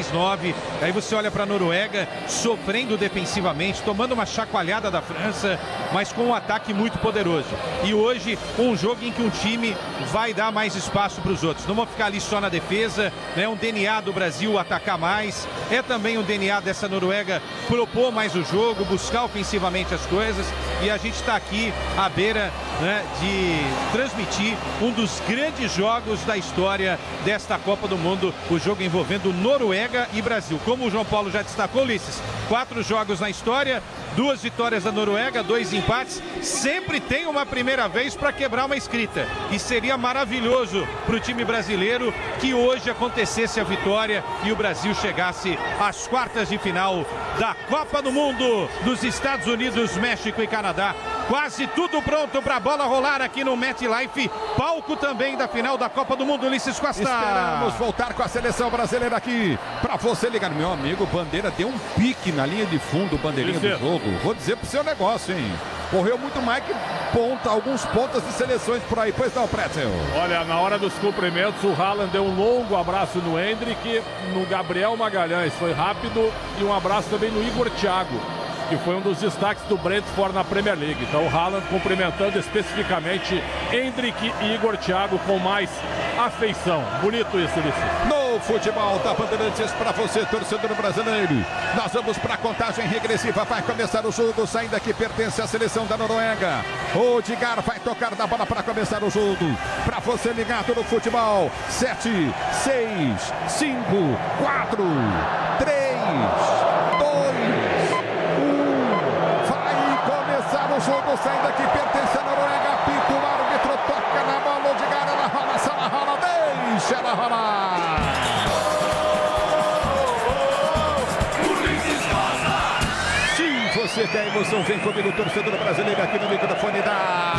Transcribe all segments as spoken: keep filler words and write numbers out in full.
mais nove. Aí você olha para a Noruega sofrendo defensivamente, tomando uma chacoalhada da França, mas com um ataque muito poderoso. E hoje, um jogo em que um time vai dar mais espaço para os outros. Não vão ficar ali só na defesa, né? Um D N A do Brasil atacar mais. É também um D N A dessa Noruega propor mais o jogo, buscar ofensivamente as coisas. E a gente está aqui à beira, né, de transmitir um dos grandes jogos da história desta Copa do Mundo, o jogo envolvendo Noruega e Brasil. Como o João Paulo já destacou, Ulisses, quatro jogos na história, duas vitórias da Noruega, dois empates. Sempre tem uma primeira vez para quebrar uma escrita. E seria maravilhoso para o time brasileiro que hoje acontecesse a vitória e o Brasil chegasse às quartas de final da Copa do Mundo dos Estados Unidos, México e Canadá. Quase tudo pronto para a bola rolar aqui no MetLife, palco também da final da Copa do Mundo. Ulisses Costa. Esperamos voltar com a seleção brasileira aqui para você ligar. Meu amigo, Bandeira deu um pique na linha de fundo, bandeirinha do jogo. Vou dizer pro seu negócio, hein? Correu muito mais que ponta, alguns pontas de seleções por aí. Pois não, Pretzel? Olha, na hora dos cumprimentos, o Haaland deu um longo abraço no Endrick, no Gabriel Magalhães. Foi rápido, e um abraço também no Igor Thiago, que foi um dos destaques do Brentford na Premier League. Então o Haaland cumprimentando especificamente Endrick e Igor Thiago com mais afeição. Bonito isso, Ulisses. No futebol da Bandeirantes para você, torcedor brasileiro. Nós vamos para a contagem regressiva. Vai começar o jogo. Saindo aqui pertence à seleção da Noruega. O Odegaard vai tocar na bola para começar o jogo. Para você ligado no futebol. sete, seis, cinco, quatro, três, dois, o jogo saindo aqui, pertence à Noruega, apita o árbitro, toca na bola, Odegaard, ela rola, se ela rola, deixa ela rolar. Sim, você tem emoção, vem comigo, torcedor brasileiro, aqui no microfone da...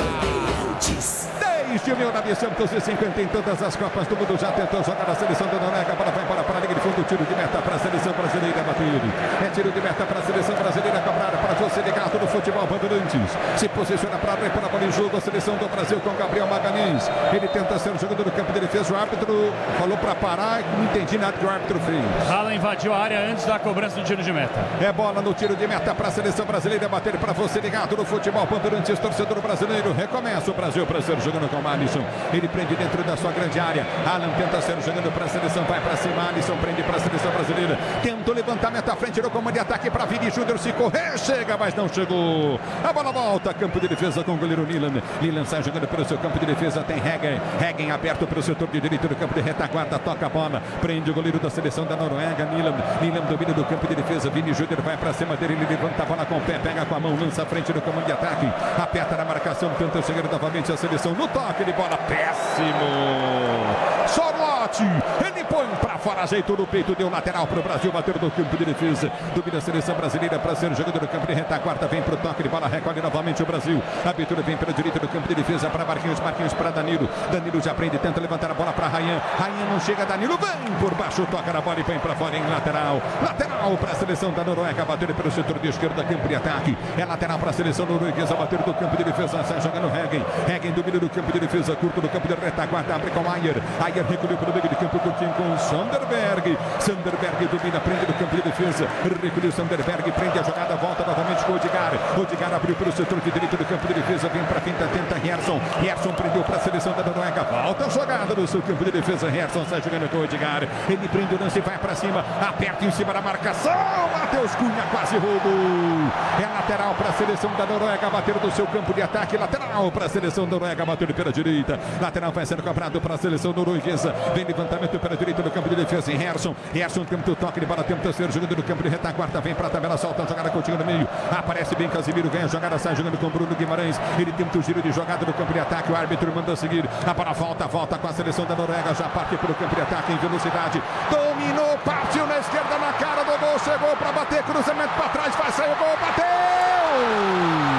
Desde mil novecentos e cinquenta em todas as Copas do Mundo já tentou jogar a seleção da Noruega. A bola vai embora para a linha de fundo, tiro de meta para a seleção brasileira bater. É tiro de meta para a seleção brasileira cobrar, para você ligado no futebol Bandeirantes. Se posiciona para repor a bola em jogo a seleção do Brasil com Gabriel Magalhães. Ele tenta ser o jogador do campo de defesa. O árbitro falou para parar, não entendi nada que o árbitro fez. Haaland invadiu a área antes da cobrança do tiro de meta. É bola no tiro de meta para a seleção brasileira bater, para você ligado no futebol Bandeirantes, torcedor brasileiro. Recomeça o Brasil para ser jogando com o Alisson. Ele prende dentro da sua grande área. Alan tenta ser jogando para a seleção, vai para cima. Alisson prende para a seleção brasileira. Tenta o levantamento à frente no comando de ataque para Vini Júnior. Se correr, chega, mas não chegou. A bola volta, campo de defesa com o goleiro Nilan. Nilan sai jogando pelo seu campo de defesa. Tem Heggen. Heggen aberto para o setor de direito do campo de retaguarda. Toca a bola. Prende o goleiro da seleção da Noruega. Nilan. Nilan domina do campo de defesa. Vini Júnior vai para cima dele. Ele levanta a bola com o pé. Pega com a mão. Lança à frente no comando de ataque. Aperta na marcação. Tenta chegar novamente a seleção no toque de bola. Péssimo. Sorlote. Ele põe para fora. Ajeitou no peito. Deu lateral para o Brasil. Bateu no campo de defesa. Domina a seleção brasileira para ser jogador do campo de retaguarda. Vem para o toque de bola. Recolhe novamente o Brasil. A abertura vem pela direita do campo de defesa para Marquinhos. Marquinhos para Danilo. Danilo já prende. Tenta levantar a bola para Rayan. Rayan não chega. Danilo vem por baixo. Toca na bola e põe para fora em lateral. Lateral para a seleção da Noruega. Bateu pelo setor de esquerda. Campo de ataque. É lateral para a seleção norueguesa. Bateu do campo de defesa. Sai jogando Heggen. Heggen domina do campo de defesa. Curto do campo de retaguarda. Abre com Ayer. Ayer recolheu para o meio de campo. Curtinho com Sanderberg. Sanderberg domina. Prende do campo de defesa. Recolheu Sanderberg. Prende a jogada. Volta novamente com o Odegaard. Odegaard abriu para o setor de direito do campo de defesa. Vem para a finta. Tenta Gerson. Gerson prendeu para a seleção da Noruega. Volta a jogada no seu campo de defesa. Gerson sai jogando com o Odegaard. Ele prende o lance e vai para cima. Aperta em cima da marcação. Matheus Cunha quase roubou. É lateral para a seleção da Noruega. Bater do seu campo de ataque. Lateral para a seleção da Noruega. Bater pela direita. Lateral vai sendo cobrado para a seleção norueguesa. Vem levantamento pela direita do campo de defesa em Gerson. Gerson tenta o toque de bola. Tenta ser jogando no campo de retaguarda. Vem para a tabela. Solta a jogada continua no meio. Aparece bem Casimiro. Ganha a jogada. Sai jogando com Bruno Guimarães. Ele tenta o giro de jogada no campo de ataque. O árbitro manda seguir. A bola volta. Volta com a seleção da Noruega. Já parte pelo campo de ataque em velocidade. Dominou. Partiu na esquerda na cara do gol. Chegou para bater. Cruzamento para trás. Vai sair o gol. Bateu!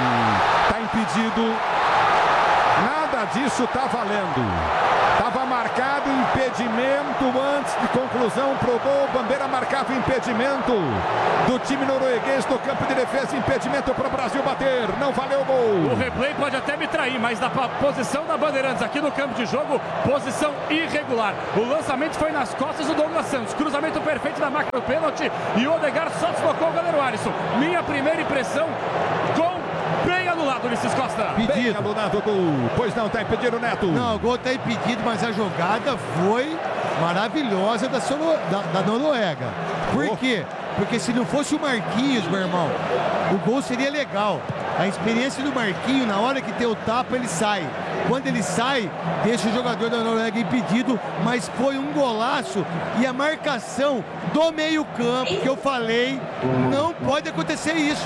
Tá impedido. Nada disso tá valendo. Tava marcado. marcado impedimento antes de conclusão pro gol. Bandeira marcava o impedimento do time norueguês no campo de defesa. Impedimento para o Brasil bater. Não valeu o gol. O replay pode até me trair, mas da posição da Bandeirantes aqui no campo de jogo, posição irregular. O lançamento foi nas costas do Douglas Santos. Cruzamento perfeito da marca do pênalti e o Odegaard só deslocou o goleiro Alisson. Minha primeira impressão, gol bem anulado, Ulisses Costa. Impedido. Bem anulado o gol. Pois não, tá impedido, Neto. Não, o gol tá impedido, mas a jogada foi maravilhosa da, Sono, da, da Noruega. Por oh. quê? Porque se não fosse o Marquinhos, meu irmão, o gol seria legal. A experiência do Marquinhos, na hora que tem o tapa, ele sai. Quando ele sai, deixa o jogador da Noruega impedido, mas foi um golaço. E a marcação do meio-campo, que eu falei, não pode acontecer isso.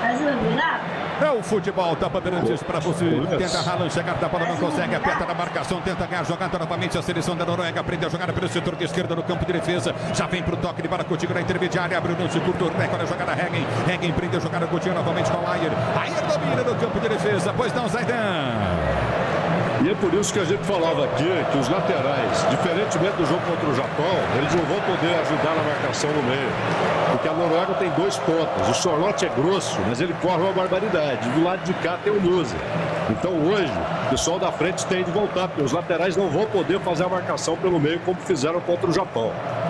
É o futebol da Bandeirantes para você. Tenta Haaland chegar da bola, não consegue. Aperta na marcação, tenta ganhar jogada novamente. A seleção da Noruega aprende a jogar pelo setor de esquerda no campo de defesa. Já vem pro toque de bola contigo na intermediária. Abre o lance curto, recolhe a jogada Hegen. Hegen prende a jogada contigo novamente com o Ayer. Ayer domina no campo de defesa. Pois não, Zaidan. E é por isso que a gente falava aqui que os laterais, diferentemente do jogo contra o Japão, eles não vão poder ajudar na marcação no meio. Porque a Noruega tem dois pontas. O Sorloth é grosso, mas ele corre uma barbaridade. Do lado de cá tem o Luse. Então hoje, o pessoal da frente tem de voltar, porque os laterais não vão poder fazer a marcação pelo meio como fizeram contra o Japão.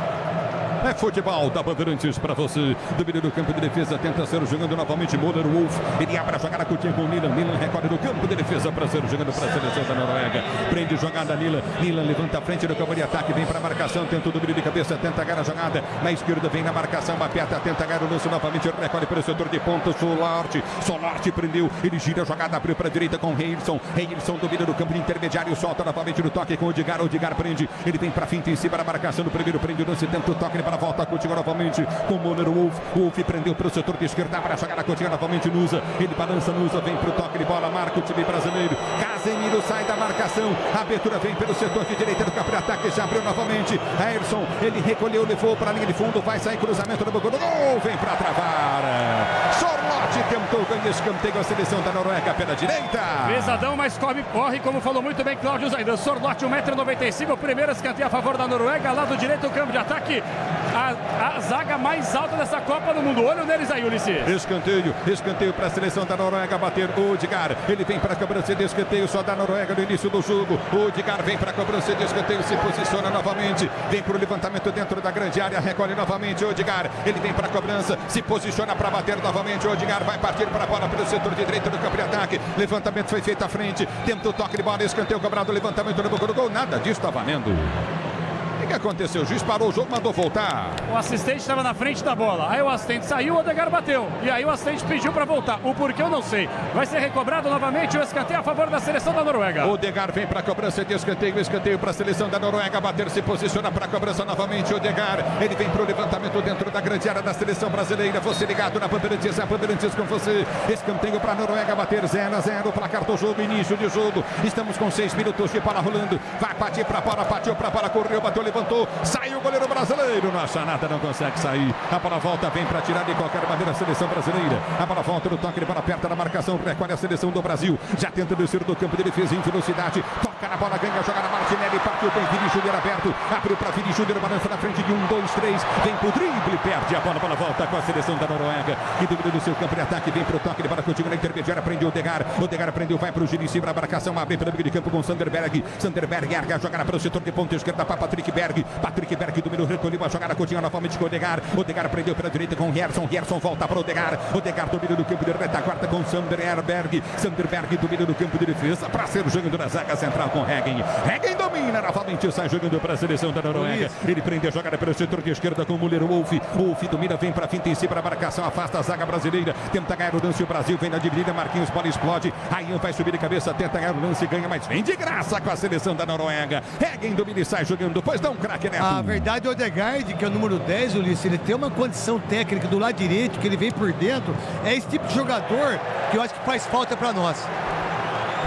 É futebol da Bandeirantes para você. Domínio do campo de defesa, tenta ser jogando novamente Müller Wolf. Ele abre a jogada com o tempo Nilan. Nilan recolhe do campo de defesa para ser jogando para a seleção da Noruega. Prende jogada Nilan. Nilan levanta a frente do campo de ataque, vem para a marcação, tenta o domínio de cabeça, tenta ganhar a jogada. Na esquerda vem na marcação, aperta, tenta ganhar o lance novamente, recolhe para o setor de ponta. Solarte. Solarte prendeu. Ele gira a jogada, abriu para a direita com Reilson. Reilson domina do campo de intermediário, solta novamente no toque com o Odegaard. Odegaard prende. Ele vem para a finta em cima da marcação do primeiro, prende o lance, tenta o toque para volta contigo novamente com o Müller Wolf. Wolf prendeu para o setor de esquerda para jogar a contigo novamente Nusa. Ele balança Nusa, vem para o toque de bola, marca o time brasileiro. Casemiro sai da marcação. A abertura vem pelo setor de direita do campo de ataque. Já abriu novamente. Ayrson, ele recolheu, levou para a linha de fundo. Vai sair cruzamento no gol do gol. Vem para travar. Sorloth tentou ganhar escanteio a seleção da Noruega pela direita. Pesadão, mas corre, corre, como falou muito bem Cláudio Zaidan. Sorloth, um metro e noventa e cinco. O primeiro escanteio a favor da Noruega. Lado direito, o campo de ataque. A, a zaga mais alta dessa Copa do Mundo. Olha neles aí, Ulisses. Escanteio, escanteio para a seleção da Noruega bater. Odegaard, ele vem para a cobrança de escanteio só da Noruega no início do jogo. Odegaard vem para a cobrança de escanteio, se posiciona novamente, vem para o levantamento dentro da grande área, recolhe novamente Odegaard. Ele vem para a cobrança, se posiciona para bater novamente. Odegaard vai partir para a bola pelo setor de direita do campo de ataque. Levantamento foi feito à frente, tenta o toque de bola, escanteio cobrado, levantamento no boca do gol. Nada disso está valendo. O que aconteceu? O juiz parou o jogo, mandou voltar. O assistente estava na frente da bola. Aí o assistente saiu, o Odegaard bateu. E aí o assistente pediu para voltar. O porquê eu não sei. Vai ser recobrado novamente o escanteio a favor da seleção da Noruega. O Odegaard vem para a cobrança de escanteio. Escanteio para a seleção da Noruega. Bater, se posiciona para a cobrança novamente. O Odegaard, ele vem para o levantamento dentro da grande área da seleção brasileira. Você ligado na Bandeirantes, a Bandeirantes com você. Escanteio para a Noruega bater zero a zero. Placar do jogo, início de jogo. Estamos com seis minutos de bola rolando. Vai partir para a bola, partiu para a bola, correu, bateu, levantou. Saiu o goleiro brasileiro, não acha nada, não consegue sair. A bola volta, vem para tirar de qualquer maneira a seleção brasileira. A bola volta no toque, ele bola perto da marcação, recolhe a seleção do Brasil. Já tenta descer do campo de defesa em velocidade. Toca na bola, ganha a jogada Martinelli, partiu bem, Vini Júnior aberto. Abriu para Vini Júnior, balança na frente de um, dois, três. Vem pro drible, perde a bola, a bola volta com a seleção da Noruega. Que domina do seu campo de ataque, vem pro toque, ele bola contigo na intermediária, prende o Odegaard. Odegaard prendeu, vai pro giro em cima da marcação, abre pelo meio de campo com Sanderberg. Sanderberg erga a jogada para o setor de ponta esquerda para Patrick Berg. Patrick Berg dominou, recolheu a jogada, continua novamente com o Odegaard. Odegaard prendeu pela direita com o Gerson. Gerson volta para o Odegaard. Odegaard domina no campo de retaguarda com Sanderberg. Sanderberg domina no campo de defesa para ser jogando na zaga central com Hegen. Hegen domina novamente, sai jogando para a seleção da Noruega. Ele prende a jogada pelo setor de esquerda com o Müller Wolf. Wolf domina, vem para a finta em cima da marcação, afasta a zaga brasileira. Tenta ganhar o lance, o Brasil vem na dividida. Marquinhos, bola explode. Ryan vai subir de cabeça, tenta ganhar o lance, ganha, mas vem de graça com a seleção da Noruega. Hegen domina e sai jogando. Pois dá um craque, Neto. A verdade, o Odegaard, que é o número dez, Ulisses, ele tem uma condição técnica do lado direito, que ele vem por dentro. É esse tipo de jogador que eu acho que faz falta para nós.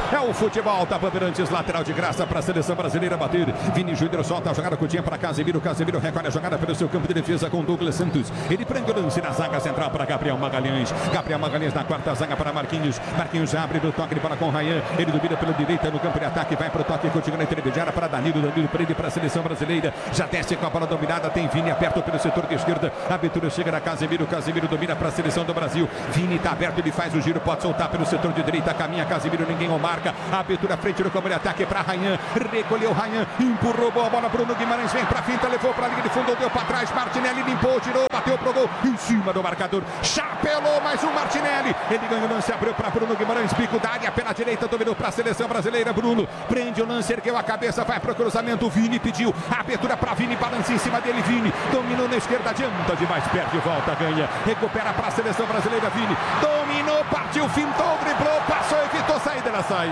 É o futebol da Bandeirantes, lateral de graça para a seleção brasileira bater. Vini Júnior solta a jogada curtinha para Casemiro. Casemiro recolhe a jogada pelo seu campo de defesa com Douglas Santos. Ele prende o lance na zaga central para Gabriel Magalhães. Gabriel Magalhães na quarta zaga para Marquinhos. Marquinhos abre no toque de bola com Ryan. Ele domina pela direita no campo de ataque. Vai para o toque, continua na intermediária para Danilo. Danilo prende para a seleção brasileira. Já desce com a bola dominada. Tem Vini aberto pelo setor de esquerda. A abertura chega na Casemiro. Casemiro domina para a seleção do Brasil. Vini está aberto, ele faz o giro, pode soltar pelo setor de direita. Caminha Casemiro, ninguém o marca. A abertura frente no campo de ataque para Ryan. Recolheu Ryan, empurrou boa bola. Bruno Guimarães vem para finta, levou para a linha de fundo, deu para trás. Martinelli limpou, tirou, bateu pro gol. Em cima do marcador, chapelou mais um Martinelli. Ele ganha o lance, abriu para Bruno Guimarães, bico da área pela direita, dominou para a seleção brasileira. Bruno prende o lance, ergueu a cabeça, vai para o cruzamento. Vini pediu a abertura para Vini, balança em cima dele. Vini dominou na esquerda, adianta demais, perde, volta, ganha, recupera para a seleção brasileira. Vini dominou, partiu, fintou, driblou, passou, evitou, saída, ela saiu.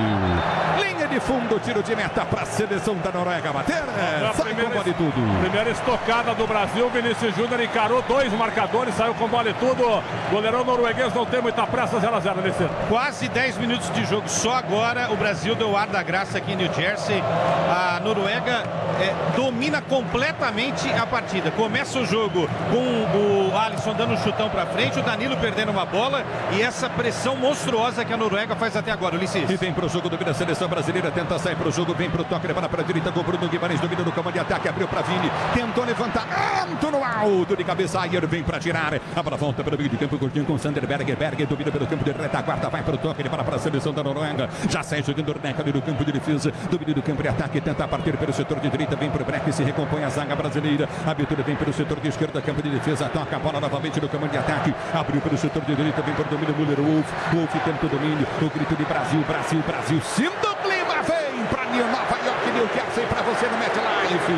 Linha de fundo, tiro de meta para a seleção da Noruega bater. É, sai com bola e tudo. Primeira estocada do Brasil, Vinícius Júnior encarou dois marcadores, saiu com bola e tudo. Goleirão norueguês não tem muita pressa, zero a zero nesse. Quase dez minutos de jogo, só agora o Brasil deu ar da graça aqui em New Jersey. A Noruega é, domina completamente a partida. Começa o jogo com o Alisson dando um chutão para frente, o Danilo perdendo uma bola e essa pressão monstruosa que a Noruega faz até agora, Ulisses. E vem pro jogo, domina a seleção brasileira, tenta sair pro jogo, vem pro toque, levando para a direita com Bruno Guimarães, domina no comando de ataque, abriu para Vini, tentou levantar, Anto no alto de cabeça, Ayer vem para tirar, a bola volta pelo meio de campo, curtinho com Sanderberg, Berger domina pelo campo de retaguarda, vai pro toque, ele para para a seleção da Noruega, já sai jogando o Neca ali no campo de defesa, domina do campo de ataque, tenta partir pelo setor de direita, vem pro break, se recompõe a zaga brasileira, a abertura vem pelo setor de esquerda, campo de defesa, toca a bola novamente no comando de ataque, abriu pelo setor de direita, vem pro domínio, Müller, Wolf, Wolf tenta o domínio, o grito de Brasil, Brasil, Brasil, sinto o clima, vem pra Nova York, New Jersey, pra você no MetLife.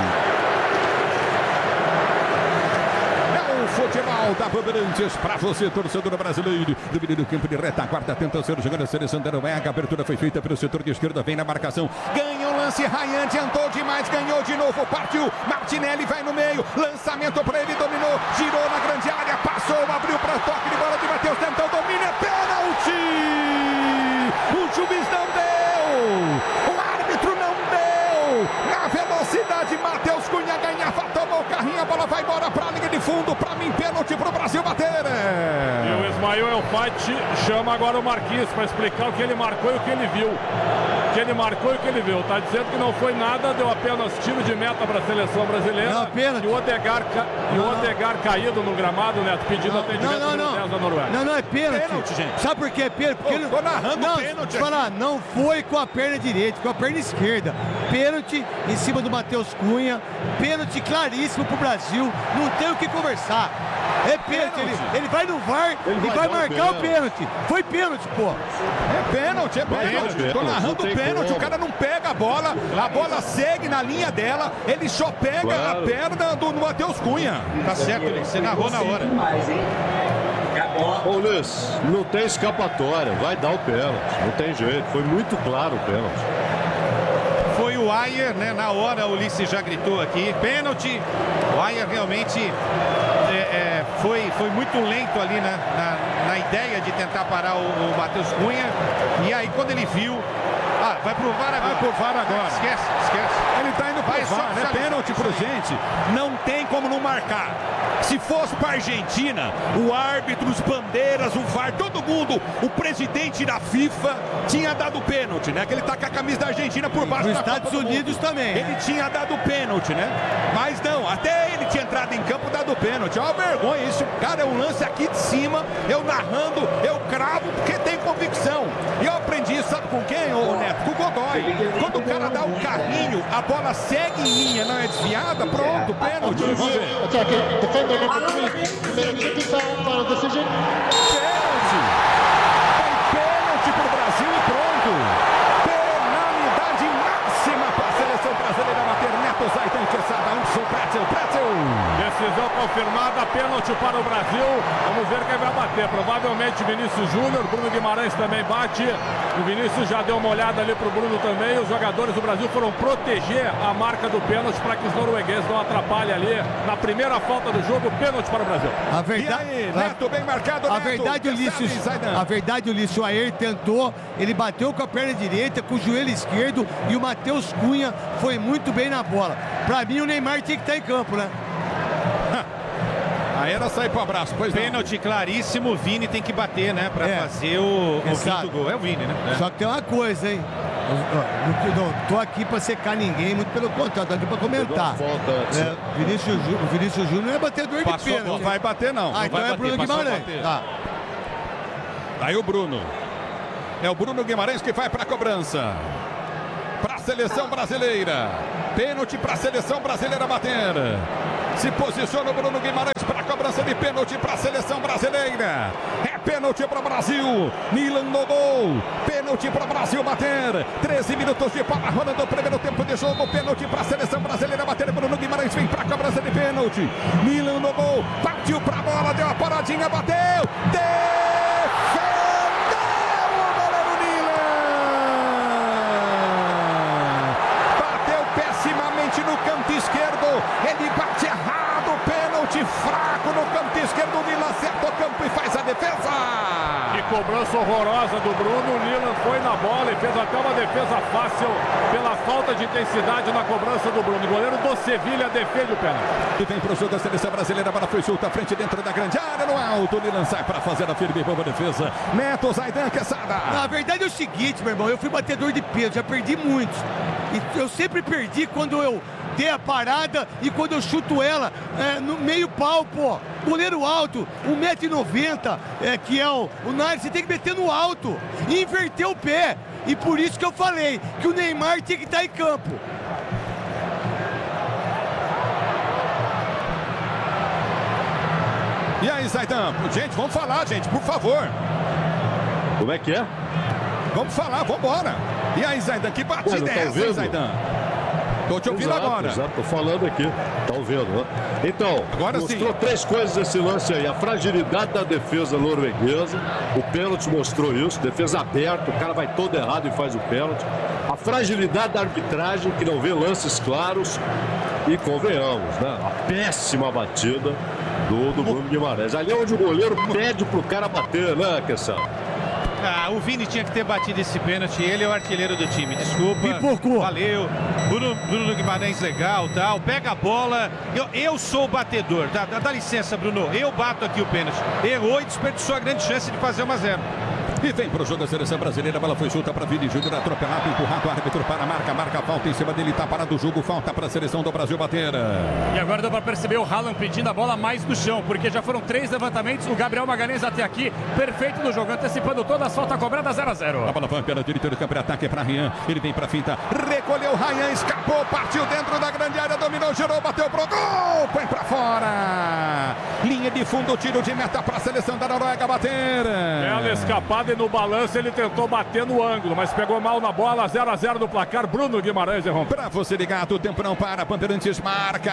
É o futebol da Bandeirantes pra você, torcedor brasileiro. Domínio do campo de retaguarda, tenta ser jogando a seleção da Noruega. A abertura foi feita pelo setor de esquerda, vem na marcação. Ganha o lance, Ryan adiantou demais, ganhou de novo, partiu. Martinelli vai no meio, lançamento pra ele, dominou, girou na grande área, passou, abriu para toque de bola de Matheus, tentou, domina, é pênalti! O juiz não deu! O árbitro não deu! Na velocidade, Matheus Cunha ganhava, tomou o carrinho, a bola vai embora pra linha de fundo, pra mim, pênalti pro Brasil bater! E o Ismael Elfati chama agora o Marquinhos para explicar o que ele marcou e o que ele viu. O que ele marcou e o que ele viu. Tá dizendo que não foi nada, deu apenas tiro de meta para a seleção brasileira. Não, pênalti. E o Odegar, ca... e o Odegar caído no gramado, Neto, pedindo não, atendimento não, não, não. da Noruega. Não, não, é pênalti. Pênalti, gente. Sabe por que é pênalti? Porque Ô, ele... tô narrando não, pênalti falar, não foi com a perna direita, com a perna esquerda. Pênalti em cima do Matheus Cunha. Pênalti claríssimo pro Brasil. Não tem o que conversar. É pênalti. Ele, ele vai no V A R Ele e vai vai dar um marcar o pênalti. pênalti. Foi pênalti, pô. É pênalti, é Vai, pênalti. vai, Tô não narrando tem pênalti, como. o cara não pega a bola, a bola segue na linha dela, ele só pega Claro. a perna do Matheus Cunha. Tá certo, Ulisses, você narrou na hora. Ô Luiz, não tem escapatória, vai dar o pênalti, não tem jeito, foi muito claro o pênalti. Foi o Ayer, né? Na hora o Ulisses já gritou aqui, pênalti. O Ayer realmente é, é, foi, foi muito lento ali na, na, na ideia de tentar parar o, o Matheus Cunha. E aí quando ele viu, ah, vai pro V A R agora. Vai pro V A R agora. Esquece, esquece. Ele tá indo pro Vai, V A R, só- é só- pênalti pro gente. Não tem como não marcar. Se fosse pra Argentina, o árbitro, os bandeiras, o V A R, todo mundo, o presidente da FIFA tinha dado pênalti, né? Que ele tá com a camisa da Argentina por baixo Nos da Copa Estados do Mundo. Unidos também. Ele tinha dado pênalti, né? Mas não, até ele tinha entrado em campo dado pênalti. É uma vergonha isso. Cara, é um lance aqui de cima, eu narrando, eu cravo, porque tem convicção. E eu aprendi isso, sabe com quem, ô Neto? Com o Godoy. Quando o cara dá um carrinho, a bola segue em linha, não é desviada, pronto, pênalti. Vamos ver. Attacking defender number three, minute fifty-five, final decision. Pênalti! Foi pênalti pro Brasil e pronto! Penalidade máxima para a seleção brasileira bater. Neto Zaidan, que essa dá um solta Pretzel, Pretzel. Decisão confirmada, pênalti para o Brasil. Vamos ver quem vai bater. Provavelmente Vinícius Júnior, Bruno Guimarães também bate. O Vinícius já deu uma olhada ali para o Bruno também. Os jogadores do Brasil foram proteger a marca do pênalti para que os noruegueses não atrapalhem ali. Na primeira falta do jogo, pênalti para o Brasil. A verdade, E aí, Neto, bem marcado, a Neto. verdade, Ulisses, a verdade, Ulisses, o Ayer tentou, ele bateu com a perna direita, com o joelho esquerdo, e o Matheus Cunha foi muito bem na bola. Pra mim, o Neymar tinha que estar em campo, né? Aí era sair pro abraço, pois Pênalti claríssimo, o Vini tem que bater, né? Pra É. fazer o, o Exato. quinto gol. É o Vini, né? É. Só que tem uma coisa, hein? Eu, eu, eu não tô aqui pra secar ninguém, muito pelo contrário, tô aqui pra comentar. Falta antes. É, Vinícius, Jú- o Vinícius Júnior é batedor de Passou, pênalti. Não vai bater, não. Ah, Não então vai é bater, Bruno passou a Guimarães. bater. Tá. Aí o Bruno. É o Bruno Guimarães que vai para a cobrança. Para a seleção brasileira. Pênalti para a seleção brasileira bater. Se posiciona o Bruno Guimarães para a cobrança de pênalti para a seleção brasileira. É pênalti para o Brasil. Milan no gol. Pênalti para o Brasil bater. treze minutos de bola rolando o primeiro tempo de jogo. Pênalti para a seleção brasileira bater. Bruno Guimarães vem para a cobrança de pênalti. Milan no gol. Partiu para a bola. Deu a paradinha. Bateu. Defendeu o goleiro Milan. Bateu pessimamente no canto esquerdo. Ele bate errado. Pênalti fraco no canto esquerdo. O Milan acerta o campo e faz a defesa. E cobrança horrorosa do Bruno. O Milan foi na bola e fez até uma defesa fácil pela falta de intensidade na cobrança do Bruno. O goleiro do Sevilha defende o pênalti. E vem pro jogo da seleção brasileira. A bola foi solta à frente dentro da grande área. No alto. O Milan sai para fazer a firme e boa defesa. Neto Zaidan, Quesada. Na verdade é o seguinte, meu irmão, eu fui batedor de peso, já perdi muitos. E eu sempre perdi quando eu dei a parada e quando eu chuto ela é, no meio pau, pô. Goleiro alto, um metro e noventa, é, que é o, o Nair, você tem que meter no alto e inverter o pé. E por isso que eu falei que o Neymar tinha que estar em campo. E aí, Zaidan? Gente, vamos falar, gente, por favor. Como é que é? Vamos falar, vamos embora. E aí, Zaidan, que batida Ué, não é tá essa, hein, ouvindo? Zaidan? Tô te ouvindo Exato, agora. Exato, tô falando aqui. Tá ouvindo, né? Então, Agora mostrou sim. três coisas esse lance aí. A fragilidade da defesa norueguesa. O pênalti mostrou isso. Defesa aberta, o cara vai todo errado e faz o pênalti. A fragilidade da arbitragem, que não vê lances claros. E convenhamos, né? A péssima batida do, do Bruno Guimarães. Ali é onde o goleiro pede pro cara bater, né, Questão? Ah, o Vini tinha que ter batido esse pênalti. Ele é o artilheiro do time. Desculpa. Pipocou. Valeu. Bruno, Bruno Guimarães legal, tal. Pega a bola. Eu, eu sou o batedor. Dá, dá, dá licença, Bruno. Eu bato aqui o pênalti. Errou e desperdiçou a grande chance de fazer um a zero. E vem pro jogo da seleção brasileira. A bola foi solta para Vini Júnior. Atropelado, empurrado. O árbitro para a marca. Marca a falta em cima dele. Tá parado o jogo. Falta para a seleção do Brasil bater. E agora dá para perceber o Haaland pedindo a bola mais no chão, porque já foram três levantamentos. O Gabriel Magalhães até aqui, perfeito no jogo, antecipando todas as faltas cobradas zero a zero. A bola vai pela direita do campo de ataque para Rian. Ele vem para a finta. Recolheu Rian. Escapou. Partiu dentro da grande área. Dominou, girou, bateu pro gol. Põe para fora. Linha de fundo. Tiro de meta para a seleção da Noruega bater. Bela escapada e no balanço ele tentou bater no ângulo, mas pegou mal na bola. zero a zero no placar. Bruno Guimarães errou. Para você ligado, o tempo não para. Bandeirantes marca.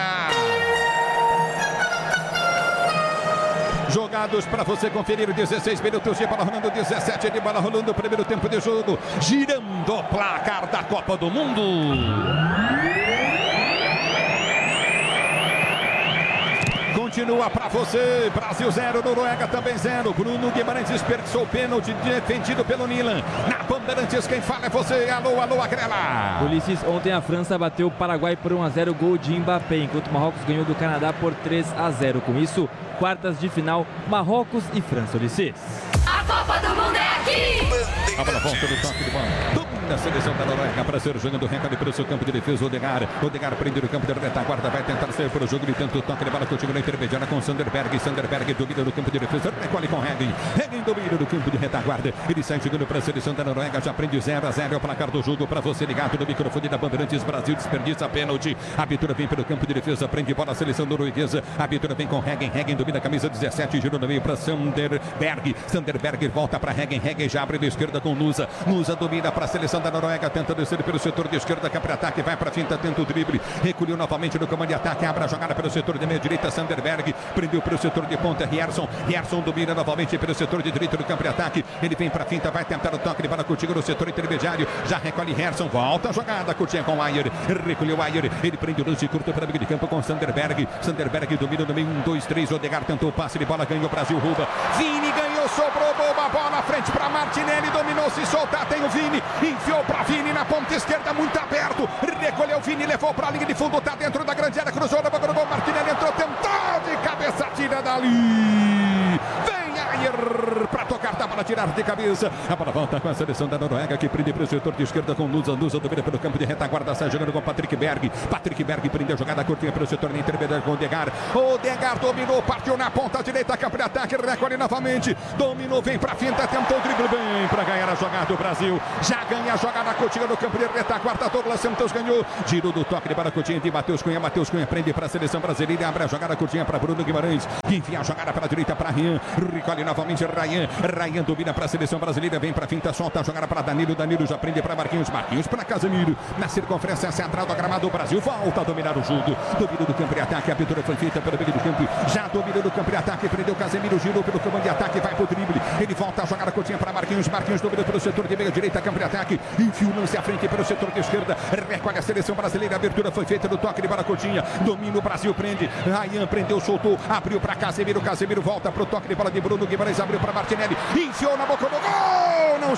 Jogados para você conferir dezesseis minutos de bola rolando, dezessete de bola rolando, primeiro tempo de jogo, girando o placar da Copa do Mundo. Continua para você, Brasil zero, Noruega também zero. Bruno Guimarães desperdiçou o pênalti defendido pelo Milan. Na Bandeirantes, quem fala é você. Alô, alô, Agrela. Ulisses, ontem a França bateu o Paraguai por um a zero, gol de Mbappé, enquanto o Marrocos ganhou do Canadá por três a zero. Com isso, quartas de final, Marrocos e França. Ulisses. A Copa do Mundo é aqui! A bola volta do toque de bola. Domina a seleção da Noruega para ser jogando recado para o seu campo de defesa. Odegaard. Odegaard prende no campo de retaguarda. Vai tentar sair para o jogo de tanto toque de bola. Continua na intermediária com Sanderberg. Sanderberg domina no campo de defesa. Recolhe com Hegen. Hegen domina no campo de retaguarda. Ele sai jogando para a seleção da Noruega. Já prende zero a zero. É o placar do jogo para você ligado no microfone da Bandeirantes. Brasil desperdiça pênalti. A Bitura vem pelo campo de defesa. Prende bola a seleção norueguesa. A Bitura vem com Hegen. Hegen domina a camisa dezessete. Girou no meio para Sanderberg. Sanderberg volta para Hegen. Hegen já abre na esquerda com Nusa. Nusa domina para a seleção da Noruega, tenta descer pelo setor de esquerda, que para ataque, vai para finta, tenta o drible, recolheu novamente no comando de ataque, abre a jogada pelo setor de meia direita, Sanderberg, prendeu pelo setor de ponta, Rierson, Rierson domina novamente pelo setor de direito do campo de ataque, ele vem para finta, vai tentar o toque de bola contigo no setor intermediário, já recolhe Rierson, volta a jogada, curtinha com o Ayer, recolheu o Ayer, ele prende o lance curto para o meio de campo com Sanderberg, Sanderberg domina no meio, um, dois, três, Odegaard tentou o passe de bola, ganhou o Brasil, rouba, Vini ganhou, sobrou, boba bola, frente para Martinelli, dominou, se soltar, tem o Vini, enfiou para Vini na ponta esquerda, muito aberto, recolheu o Vini, levou para a linha de fundo, tá dentro da grande área, cruzou na boca do gol, Martinelli entrou, tentou de cabeça, tira dali, vem Ayer para tocar, tá para tirar de cabeça, a bola volta com a seleção da Noruega, que prende para o setor de esquerda com Nusa, Nusa domina pelo campo de retaguarda, sai jogando com Patrick Berg, Patrick Berg prende a jogada curtinha pelo setor de intermediário com Odegaard, Odegaard dominou, partiu na ponta direita, campo de ataque, recolhe novamente, dominou, vem para finta, tentou o drible, bem para ganhar a jogada do Brasil, já ganha a jogada Coutinho no campo de retaguarda, Douglas Santos ganhou, girou do toque de bola Coutinho de Matheus Cunha, Matheus Cunha prende para a seleção brasileira, abre a jogada curtinha para Bruno Guimarães, que enfia a jogada para a direita para Ryan, recolhe novamente Ryan, Ryan domina para a seleção brasileira, vem para finta, solta a jogada para Danilo, Danilo já prende para Marquinhos, Marquinhos para Casemiro, na circunferência central do gramado, o Brasil volta a dominar o jogo, domínio do campo de ataque, a abertura foi feita pelo meio do campo, já dominou no campo de ataque, prendeu Casemiro, girou pelo comando de ataque, vai pro drible, ele volta a jogada curtinha para Marquinhos, Marquinhos dominou pelo setor de meia direita, campo de ataque, enfia o lance à frente pelo setor de esquerda, recolhe a seleção brasileira, a abertura foi feita no toque de bola Coutinho, domina o Brasil, prende, Ryan prendeu, soltou, abriu para Casemiro, Casemiro volta pro toque de bola de Bruno Guimarães, abriu para Martinelli, enfiou na boca do gol, não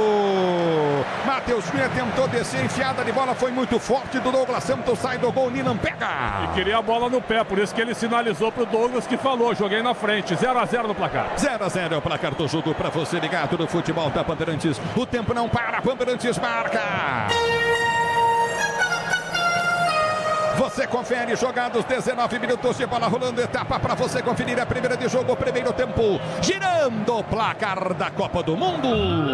chegou, Matheus Cunha tentou descer, enfiada de bola foi muito forte do Douglas Santos, sai do gol, Nilan pega. E queria a bola no pé, por isso que ele sinalizou pro Douglas que falou, joguei na frente, zero a zero no placar. zero a zero é o placar do jogo para você ligado no futebol da Bandeirantes, o tempo não para, Bandeirantes marca. Você confere, jogados dezenove minutos de bola rolando, etapa para você conferir a primeira de jogo, primeiro tempo, girando o placar da Copa do Mundo.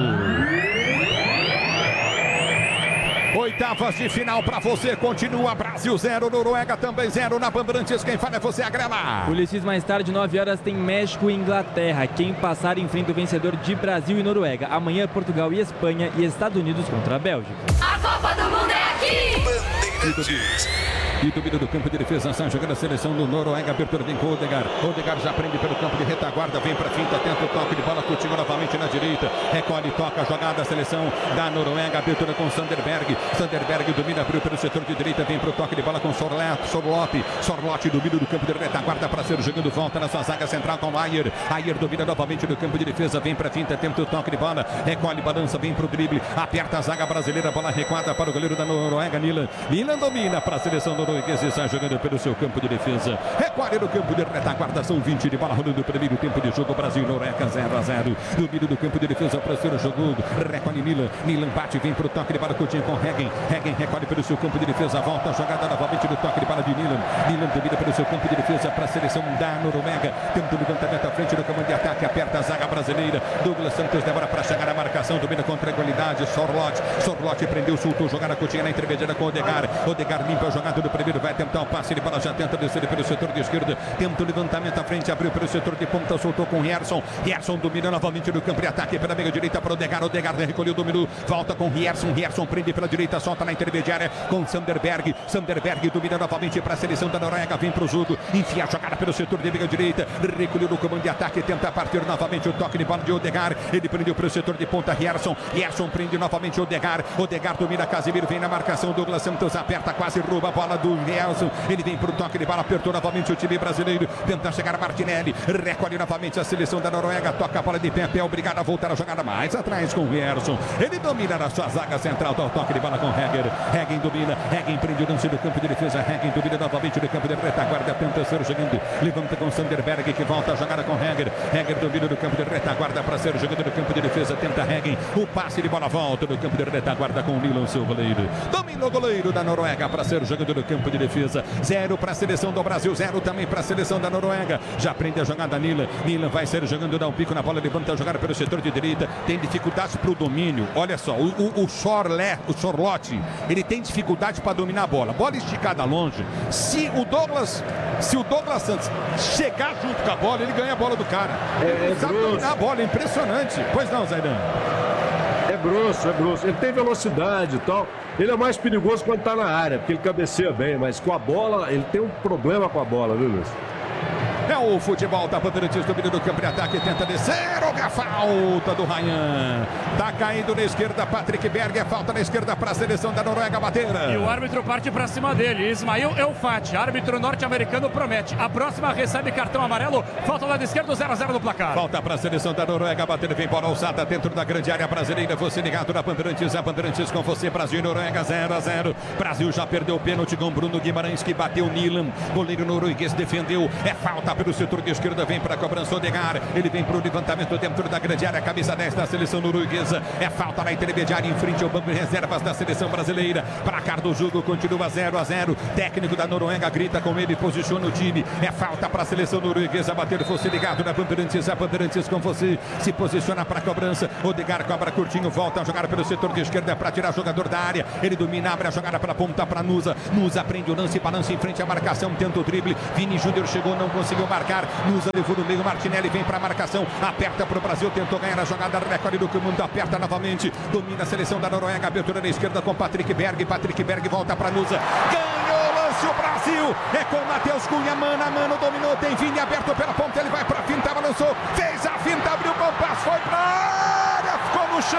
Oitavas de final para você, continua Brasil zero, Noruega também zero na Bandeirantes, quem fala é você, Agrela. Ulisses, mais tarde, nove horas, tem México e Inglaterra, quem passar enfrenta o vencedor de Brasil e Noruega, amanhã Portugal e Espanha e Estados Unidos contra a Bélgica. A Copa do Mundo é aqui! Bandeirantes. E domínio do campo de defesa, sai jogando a seleção do Noruega, abertura vem com o Odegaard, Odegaard já prende pelo campo de retaguarda, vem para finta, tenta o toque de bola, continua novamente na direita, recolhe, toca a jogada, a seleção da Noruega, abertura com Sanderberg, Sanderberg domina, abriu pelo setor de direita, vem para o toque de bola com Sorlotti, Sorlotti, Sorlotti domina do campo de retaguarda para ser jogando, volta na sua zaga central com Ayer, Ayer domina novamente no campo de defesa, vem para finta, tenta o toque de bola, recolhe, balança, vem para o drible, aperta a zaga brasileira, bola recuada para o goleiro da Noruega, Nilan, Nilan domina para a seleção do Norueguês, está jogando pelo seu campo de defesa, recolhe no campo de retaguarda, são vinte de bola rolando o primeiro tempo de jogo, Brasil e Noruega zero a zero, domínio do campo de defesa para ser jogando, recolhe Nilan, Nilan bate, vem para o toque de bola, Coutinho com Hegen, Hegen recolhe pelo seu campo de defesa, volta a jogada novamente no toque de bola de Nilan, Nilan domina pelo seu campo de defesa para a seleção da Noruega, tenta o levantamento à frente do comando de ataque, aperta a zaga brasileira, Douglas Santos demora para chegar à marcação, domina com tranquilidade, Sorlotti, Sorlotti prendeu, soltou, jogada Coutinho na intermediária com Odegaard, Odegaard limpa a jogada do primeiro, vai tentar o passe de bola, já tenta descer pelo setor de esquerda, tenta o levantamento à frente, abriu pelo setor de ponta, soltou com Rierson, Rierson domina novamente no campo de ataque, pela meia direita para Odegaard, Odegaard recolheu, dominou, volta com Rierson, Rierson prende pela direita, solta na intermediária com Sanderberg, Sanderberg domina novamente para a seleção da Noruega, vem para o jogo, enfia a jogada pelo setor de meia direita, recolheu no comando de ataque, tenta partir novamente o toque de bola de Odegaard, ele prendeu pelo setor de ponta, Rierson, Rierson prende novamente Odegaard, Odegaard domina Casemiro, vem na marcação, Douglas Santos aperta, quase rouba a bola do Rierson, ele vem para o toque de bola, apertou novamente o time brasileiro, tenta chegar a Martinelli, recolhe novamente a seleção da Noruega, toca a bola de pé, pé, obrigado a voltar a jogada mais atrás com o Rierson, ele domina na sua zaga central, dá o toque de bola com Hegen, Hegen domina, Hegen prende o lance do campo de defesa, Hegen domina novamente no campo de retaguarda, tenta ser jogando, levanta com Sanderberg que volta a jogada com Hegen, Hegen domina no campo de retaguarda para ser jogando no campo de defesa, tenta Hegen, o passe de bola volta no campo de retaguarda com o Nilan, seu goleiro, domina o goleiro da Noruega para ser jogando no campo de defesa, zero para a seleção do Brasil, zero também para a seleção da Noruega, já prende a jogada Nilan, Nilan vai ser jogando, dá um pico na bola, levanta a jogada pelo setor de direita, tem dificuldades para o domínio, olha só, o, o, o, Sorlé, o Sorlotti, ele tem dificuldade para dominar a bola, bola esticada longe, se o Douglas, se o Douglas Santos chegar junto com a bola, ele ganha a bola do cara, ele é, sabe grosso. dominar a bola, é impressionante, pois não, Zaidan? É grosso, é grosso. Ele tem velocidade e tal. Ele é mais perigoso quando tá na área, porque ele cabeceia bem, mas com a bola, ele tem um problema com a bola, viu, Luiz? É o futebol da Bandeirantes, domínio do campo de ataque, tenta descer, olha a falta do Ryan. Tá caindo na esquerda, Patrick Berg, é falta na esquerda para a seleção da Noruega bater. E o árbitro parte para cima dele, Ismail Elfati, árbitro norte-americano, promete. A próxima recebe cartão amarelo, falta do lado esquerdo, zero a zero no placar. Falta para a seleção da Noruega bater, vem bola alçada dentro da grande área brasileira, você ligado na Bandeirantes, a Bandeirantes com você, Brasil e Noruega, zero a zero. Brasil já perdeu o pênalti com Bruno Guimarães, que bateu Nilan, goleiro norueguês defendeu, é falta pelo setor de esquerda, vem para a cobrança Odegaard, ele vem para o levantamento dentro da grande área, camisa dez da seleção norueguesa, é falta na intermediária em frente ao banco de reservas da seleção brasileira, placar do jogo continua zero a zero, técnico da Noruega grita com ele, posiciona o time, é falta para a seleção norueguesa bater, você ligado na Bandeirantes, a Bandeirantes com você, se posiciona para a cobrança, Odegaard cobra curtinho, volta a jogar pelo setor de esquerda para tirar o jogador da área, ele domina, abre a jogada para a ponta para Nusa, Nusa prende o lance, balança em frente à marcação, tenta o drible, Vini Júnior chegou, não conseguiu marcar, Nusa levou no meio, Martinelli vem para a marcação, aperta para o Brasil, tentou ganhar a jogada, recorde do comando, aperta novamente, domina a seleção da Noruega, abertura na esquerda com Patrick Berg, Patrick Berg volta para Nusa, ganhou o lance o Brasil, é com Matheus Cunha, mano a mano, dominou, tem Vini aberto pela ponta, ele vai para a finta, balançou, fez a finta, abriu o bom passo, foi para a área, ficou no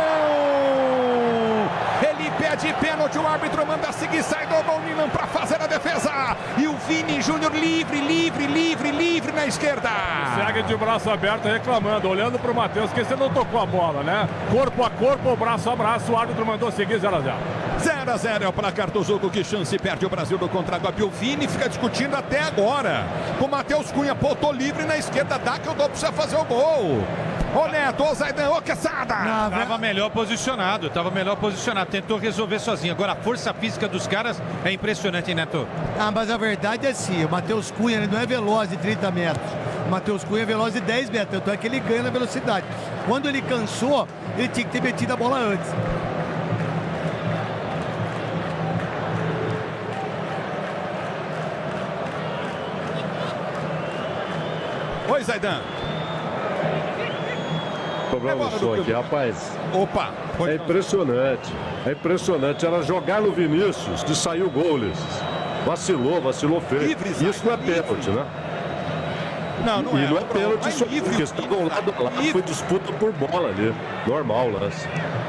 chão, ele pede pênalti, o árbitro manda seguir, sai do gol, Nilan para fazer a defesa, e o Vini Júnior livre, livre, livre, livre na esquerda. Segue de braço aberto reclamando, olhando para o Matheus, que você não tocou a bola, né? Corpo a corpo, braço a braço, o árbitro mandou seguir zero a zero. zero a zero é o placar do jogo, que chance perde o Brasil no contra-golpe. O Vini fica discutindo até agora. O Matheus Cunha, pô, tô livre na esquerda, dá que eu dou pra você fazer o gol. Ô Neto, ô Zaidan, ô Quesada. Tava melhor posicionado, tava melhor posicionado, tentou resolver sozinho. Agora a força física dos caras é impressionante, hein, Neto? Ah, mas a verdade é assim, o Matheus Cunha ele não é veloz de trinta metros. O Matheus Cunha é veloz de dez metros, tanto é que ele ganha na velocidade. Quando ele cansou, ele tinha que ter metido a bola antes. Oi, Zaidan. Problema do som aqui, rapaz. Opa! É impressionante. É impressionante. Era jogar no Vinícius que saiu o gol, Ulisses. Vacilou, vacilou feio. Livre, isso não é pênalti, né? Não, não e é. não é pênalti, isso é porque está do lado lá, foi disputa por bola ali. Normal o lance.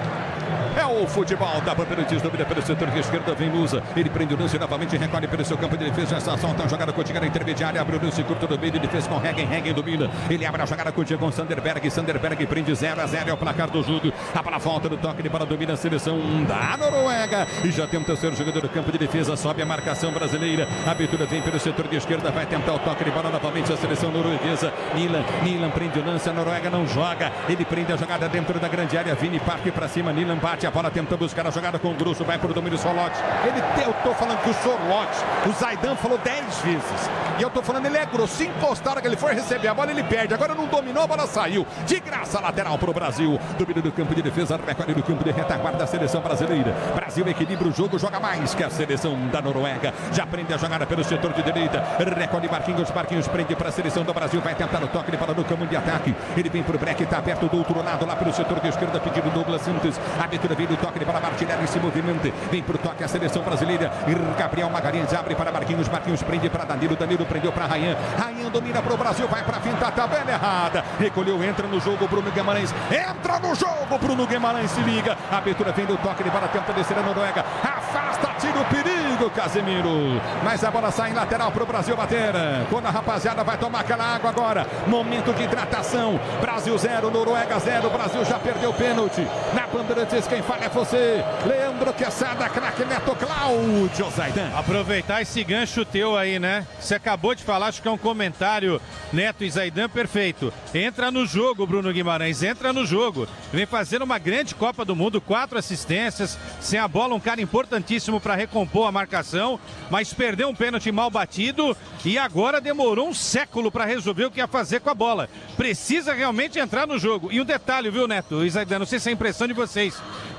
É o futebol da Bandeirantes, domina pelo setor de esquerda, vem Nusa, ele prende o lance novamente, recolhe pelo seu campo de defesa, essa ação tá jogada contigo na intermediária, abre o lance curto do meio, ele fez com Hegen, Hegen domina, ele abre a jogada contigo com Sanderberg, Sanderberg prende zero a zero, é o placar do jogo, a bola volta do toque de bola, domina a seleção da Noruega, e já tenta ser o jogador do campo de defesa, sobe a marcação brasileira, a abertura vem pelo setor de esquerda, vai tentar o toque de bola novamente, a seleção norueguesa, Nilan, Nilan prende o lance, a Noruega não joga, ele prende a jogada dentro da grande área, Vini parte para cima, Nilan bate a bola, tenta buscar a jogada com o Grosso, vai para o domínio Sorloth. Ele, eu tô falando que o Sorloth, o Zaidan falou dez vezes. E eu tô falando, ele é grosso. Se encostar, que ele for receber a bola, ele perde. Agora não dominou, a bola saiu. De graça, lateral para o Brasil. Domínio do campo de defesa, recorde do campo de retaguarda da seleção brasileira. Brasil equilibra o jogo, joga mais que a seleção da Noruega. Já prende a jogada pelo setor de direita. Recorde Marquinhos, Marquinhos prende para a seleção do Brasil. Vai tentar o toque de bola no campo de ataque. Ele vem para o break, está aberto do outro lado, lá pelo setor de esquerda, pedindo Douglas Santos. A abertura vem do toque de bola, Martinelli se movimenta, vem pro toque a seleção brasileira, Gabriel Magalhães abre para Marquinhos, Marquinhos prende para Danilo, Danilo prendeu para Ryan, Ryan domina pro Brasil, vai para finta, tabela errada, recolheu, entra no jogo, Bruno Guimarães, entra no jogo, Bruno Guimarães se liga, a abertura vem do toque de bola, tenta descer a Noruega, afasta, tira o perigo, Casemiro, mas a bola sai em lateral pro Brasil bater, quando a rapaziada vai tomar aquela água agora, momento de hidratação, Brasil zero, Noruega zero, Brasil já perdeu o pênalti, na Bandeirantes quem fala é você, Leandro Quesada, craque Neto, Cláudio Zaidan. Aproveitar esse gancho teu aí, né? Você acabou de falar, acho que é um comentário, Neto e Zaidan, perfeito. Entra no jogo, Bruno Guimarães, entra no jogo. Vem fazendo uma grande Copa do Mundo, quatro assistências, sem a bola, um cara importantíssimo para recompor a marcação, mas perdeu um pênalti mal batido e agora demorou um século para resolver o que ia fazer com a bola. Precisa realmente entrar no jogo. E um detalhe, viu, Neto e Zaidan, não sei se é a impressão de vocês,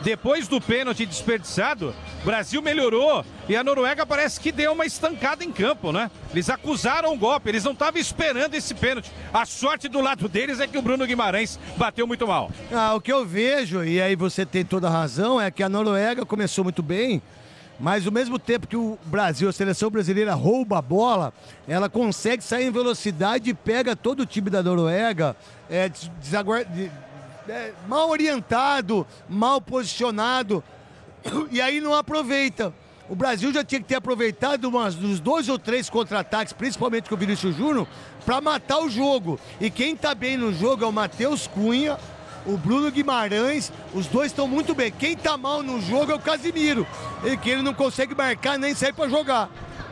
Depois do pênalti desperdiçado, o Brasil melhorou e a Noruega parece que deu uma estancada em campo, né? Eles acusaram o golpe, eles não estavam esperando esse pênalti. A sorte do lado deles é que o Bruno Guimarães bateu muito mal. Ah, o que eu vejo, e aí você tem toda a razão, é que a Noruega começou muito bem, mas ao mesmo tempo que o Brasil, a seleção brasileira rouba a bola, ela consegue sair em velocidade e pega todo o time da Noruega é, desaguar... é, mal orientado, mal posicionado, e aí não aproveita. O Brasil já tinha que ter aproveitado umas, uns dois ou três contra-ataques, principalmente com o Vinícius Júnior, para matar o jogo. E quem tá bem no jogo é o Matheus Cunha, o Bruno Guimarães, os dois estão muito bem. Quem tá mal no jogo é o Casimiro, e que ele não consegue marcar nem sair para jogar.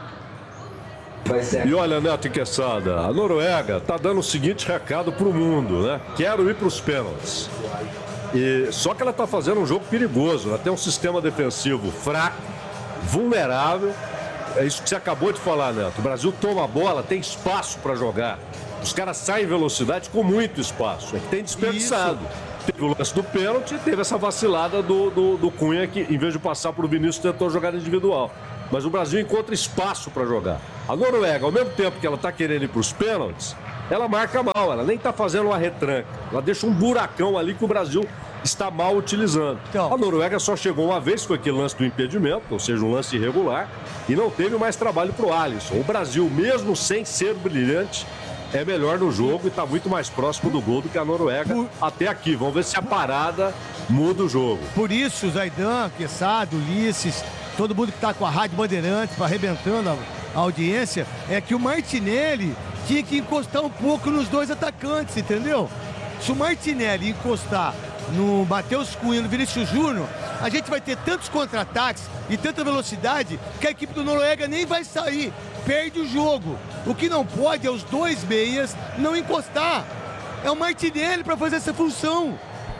E olha, Neto e Quesada, a Noruega tá dando o seguinte recado pro mundo, né? Quero ir pros pênaltis. E, só que ela tá fazendo um jogo perigoso, ela tem um sistema defensivo fraco, vulnerável. É isso que você acabou de falar, Neto. O Brasil toma a bola, tem espaço para jogar. Os caras saem em velocidade com muito espaço. É que tem desperdiçado. Isso. Teve o lance do pênalti e teve essa vacilada do, do, do Cunha, que em vez de passar para o Vinícius, tentou jogar individual. Mas o Brasil encontra espaço para jogar. A Noruega, ao mesmo tempo que ela está querendo ir para os pênaltis, ela marca mal, ela nem está fazendo uma retranca. Ela deixa um buracão ali que o Brasil está mal utilizando. Então, a Noruega só chegou uma vez com aquele lance do impedimento, ou seja, um lance irregular, e não teve mais trabalho para o Alisson. O Brasil, mesmo sem ser brilhante, é melhor no jogo e está muito mais próximo do gol do que a Noruega por... até aqui. Vamos ver se a parada muda o jogo. Por isso, Zaidan, Quesada, Ulisses, todo mundo que está com a Rádio Bandeirantes arrebentando a, a audiência, é que o Martinelli tinha que encostar um pouco nos dois atacantes, entendeu? Se o Martinelli encostar no Matheus Cunha e no Vinícius Júnior, a gente vai ter tantos contra-ataques e tanta velocidade que a equipe do Noruega nem vai sair, perde o jogo. O que não pode é os dois meias não encostar. É o Martinelli para fazer essa função.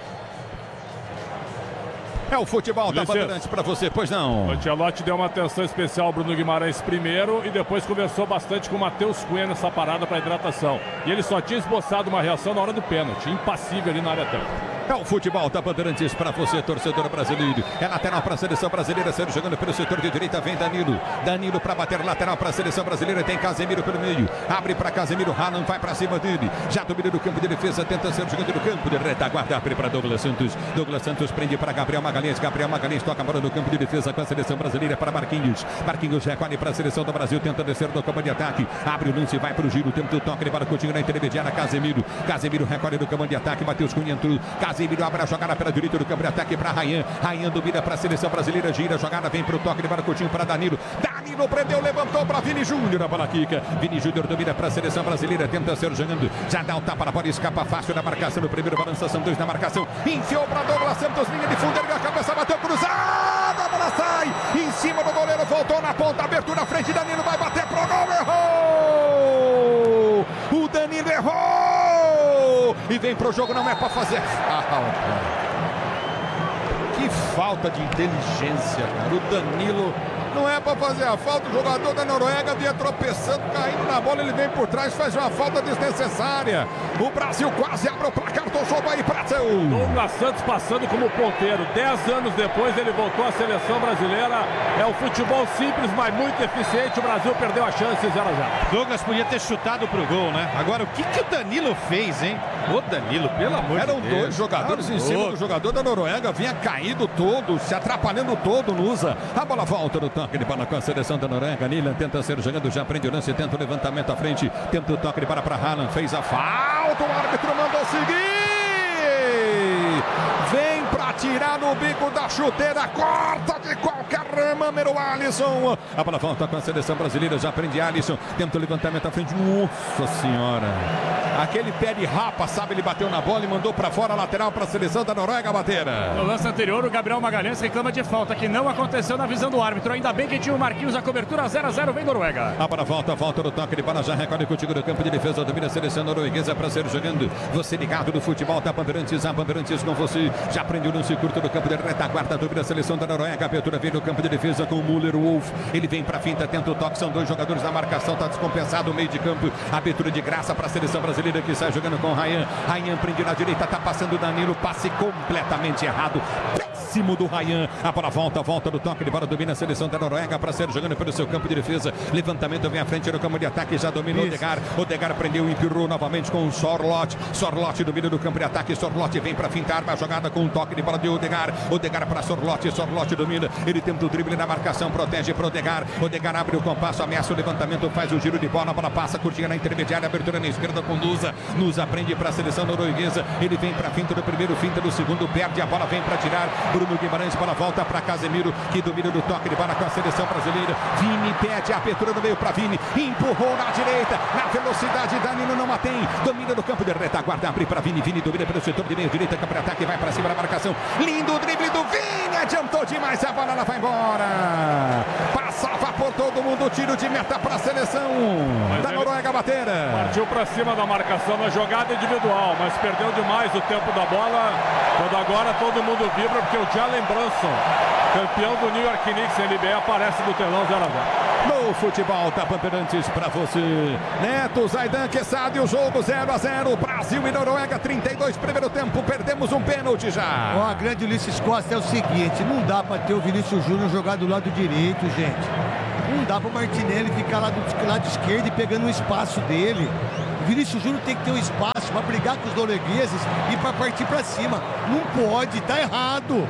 É o futebol da Bandeirantes para você, pois não. O Ancelotti deu uma atenção especial ao Bruno Guimarães primeiro e depois conversou bastante com o Matheus Cunha nessa parada para hidratação. E ele só tinha esboçado uma reação na hora do pênalti, impassível ali na área técnica. É o futebol da Bandeirantes para você, torcedor brasileiro. É lateral para a seleção brasileira, sendo jogando pelo setor de direita, vem Danilo. Danilo para bater lateral para a seleção brasileira, tem Casemiro pelo meio. Abre para Casemiro, Haaland vai para cima dele. Já domina do campo de defesa, tenta ser jogando no campo de retaguarda, abre para Douglas Santos. Douglas Santos prende para Gabriel Magalhães. Gabriel Magalhães toca a bola no campo de defesa com a seleção brasileira para Marquinhos. Marquinhos recolhe para a seleção do Brasil, tenta descer do campo de ataque. Abre o lance, vai para o giro, tenta o toque, ele para Coutinho na intermediária, Casemiro. Casemiro recolhe do campo de ataque, Matheus Cunha entrou. Casemiro abre a jogada pela direita do campo de ataque para Rayan. Rayan domina para a seleção brasileira, gira a jogada, vem para o toque, ele para Coutinho para Danilo. Danilo prendeu, levantou para Vini Júnior, a bola quica. Vini Júnior domina para a seleção brasileira, tenta ser jogando, já dá o tapa na bola, escapa fácil na marcação, no primeiro balança, são dois na marcação, enfiou para Douglas Santos, linha de fundo, ele a cabeça, bateu cruzada, a bola sai, em cima do goleiro, voltou na ponta, abertura na frente, Danilo vai bater pro gol, errou! O Danilo errou! E vem pro jogo, não é para fazer falta. Que falta de inteligência, cara. O Danilo não é para fazer a falta. O jogador da Noruega vinha tropeçando, caindo na bola. Ele vem por trás, faz uma falta desnecessária. O Brasil quase abre o placar do jogo aí, Brasil. Douglas Santos passando como ponteiro. Dez anos depois ele voltou à seleção brasileira. É um futebol simples, mas muito eficiente. O Brasil perdeu a chance, zero a zero. Douglas podia ter chutado pro gol, né? Agora, o que, que o Danilo fez, hein? O Danilo, pelo amor Eram de Deus. Eram dois jogadores tá em cima do jogador da Noruega. Vinha caído todo, se atrapalhando todo, Lusa. A bola volta no toque de bola com a seleção da Noruega. Nilan tenta ser jogando, já prende o lance, tenta o levantamento à frente. Tenta o toque de bola para Haaland. Fez a falta, o árbitro mandou seguir. Vem para tirar no bico da chuteira, corta de qualquer maneira o Alisson. A bola volta com a seleção brasileira, já prende Alisson, tenta o levantamento à frente. Nossa senhora, aquele pé de rapa, sabe, ele bateu na bola e mandou para fora, lateral para a seleção da Noruega bater. No lance anterior, o Gabriel Magalhães reclama de falta, que não aconteceu na visão do árbitro. Ainda bem que tinha o Marquinhos, a cobertura zero a zero, vem Noruega. A bola volta, volta no toque de bola, já recolhe contigo no campo de defesa, domina a seleção norueguesa para ser jogando. Você ligado no futebol da Bandeirantes, a Bandeirantes com você, já prende o lance curto do campo de retaguarda, domina a seleção da Noruega, a abertura vem no campo de defesa com o Müller Wolf, ele vem para a finta, tenta o toque, são dois jogadores na marcação, está descompensado o meio de campo, abertura de graça para a seleção brasileira. brasileira que sai jogando com o Ryan. Ryan prende na direita, tá passando o Danilo, passe completamente errado. Péssimo do Ryan. A bola volta, volta do toque de bola, domina a seleção da Noruega para ser jogando pelo seu campo de defesa. Levantamento vem à frente no campo de ataque, já domina o Odegaard. Odegaard prendeu e empurrou novamente com o Sorloth. Sorloth domina do campo de ataque. Sorloth vem para fintar a jogada com o toque de bola de Odegaard. Odegaard para Sorloth. Sorloth domina. Ele tenta o drible na marcação, protege para Odegaard. Odegaard abre o compasso, ameaça o levantamento, faz o giro de bola. A bola passa, curtinha na intermediária, abertura na esquerda com Nusa. Nusa prende para a seleção norueguesa. Ele vem para a finta do primeiro, finta do segundo, perde a bola, vem para tirar. Bruno Guimarães, bola volta para Casemiro, que domina do toque de bola com a seleção brasileira. Vini pede a abertura no meio para Vini. Empurrou na direita, na velocidade. Danilo não mantém. Domina do campo de retaguarda, abre para Vini. Vini domina pelo setor de meio direita, campo de ataque, vai para cima da marcação. Lindo drible do Vini, adiantou demais a bola, ela vai embora. Passava por todo mundo, tiro de meta para a seleção mas da Noruega bater. Partiu para cima da marcação na jogada individual, mas perdeu demais o tempo da bola. Quando agora todo mundo vibra porque o Jalen Brunson, campeão do New York Knicks N B A, aparece no telão zero a zero. No futebol da Bandeirantes para você. Neto, Zaidan, Quesada e o jogo zero a zero. Brasil e Noruega, trinta e dois, primeiro tempo. Perdemos um pênalti já. Ó, a grande Ulisses Costa é o seguinte: não dá para ter o Vinícius Júnior jogar do lado direito, gente. Não dá para o Martinelli ficar lá do lado esquerdo e pegando o espaço dele. O Vinícius Júnior tem que ter um espaço para brigar com os noruegueses e para partir para cima. Não pode, tá errado.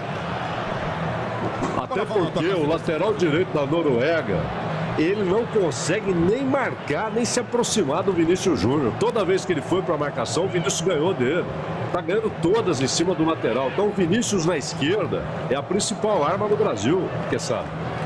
Até porque o lateral direito da Noruega, ele não consegue nem marcar, nem se aproximar do Vinícius Júnior. Toda vez que ele foi para a marcação, o Vinícius ganhou dele. Tá ganhando todas em cima do lateral. Então o Vinícius na esquerda é a principal arma do Brasil, que sabe.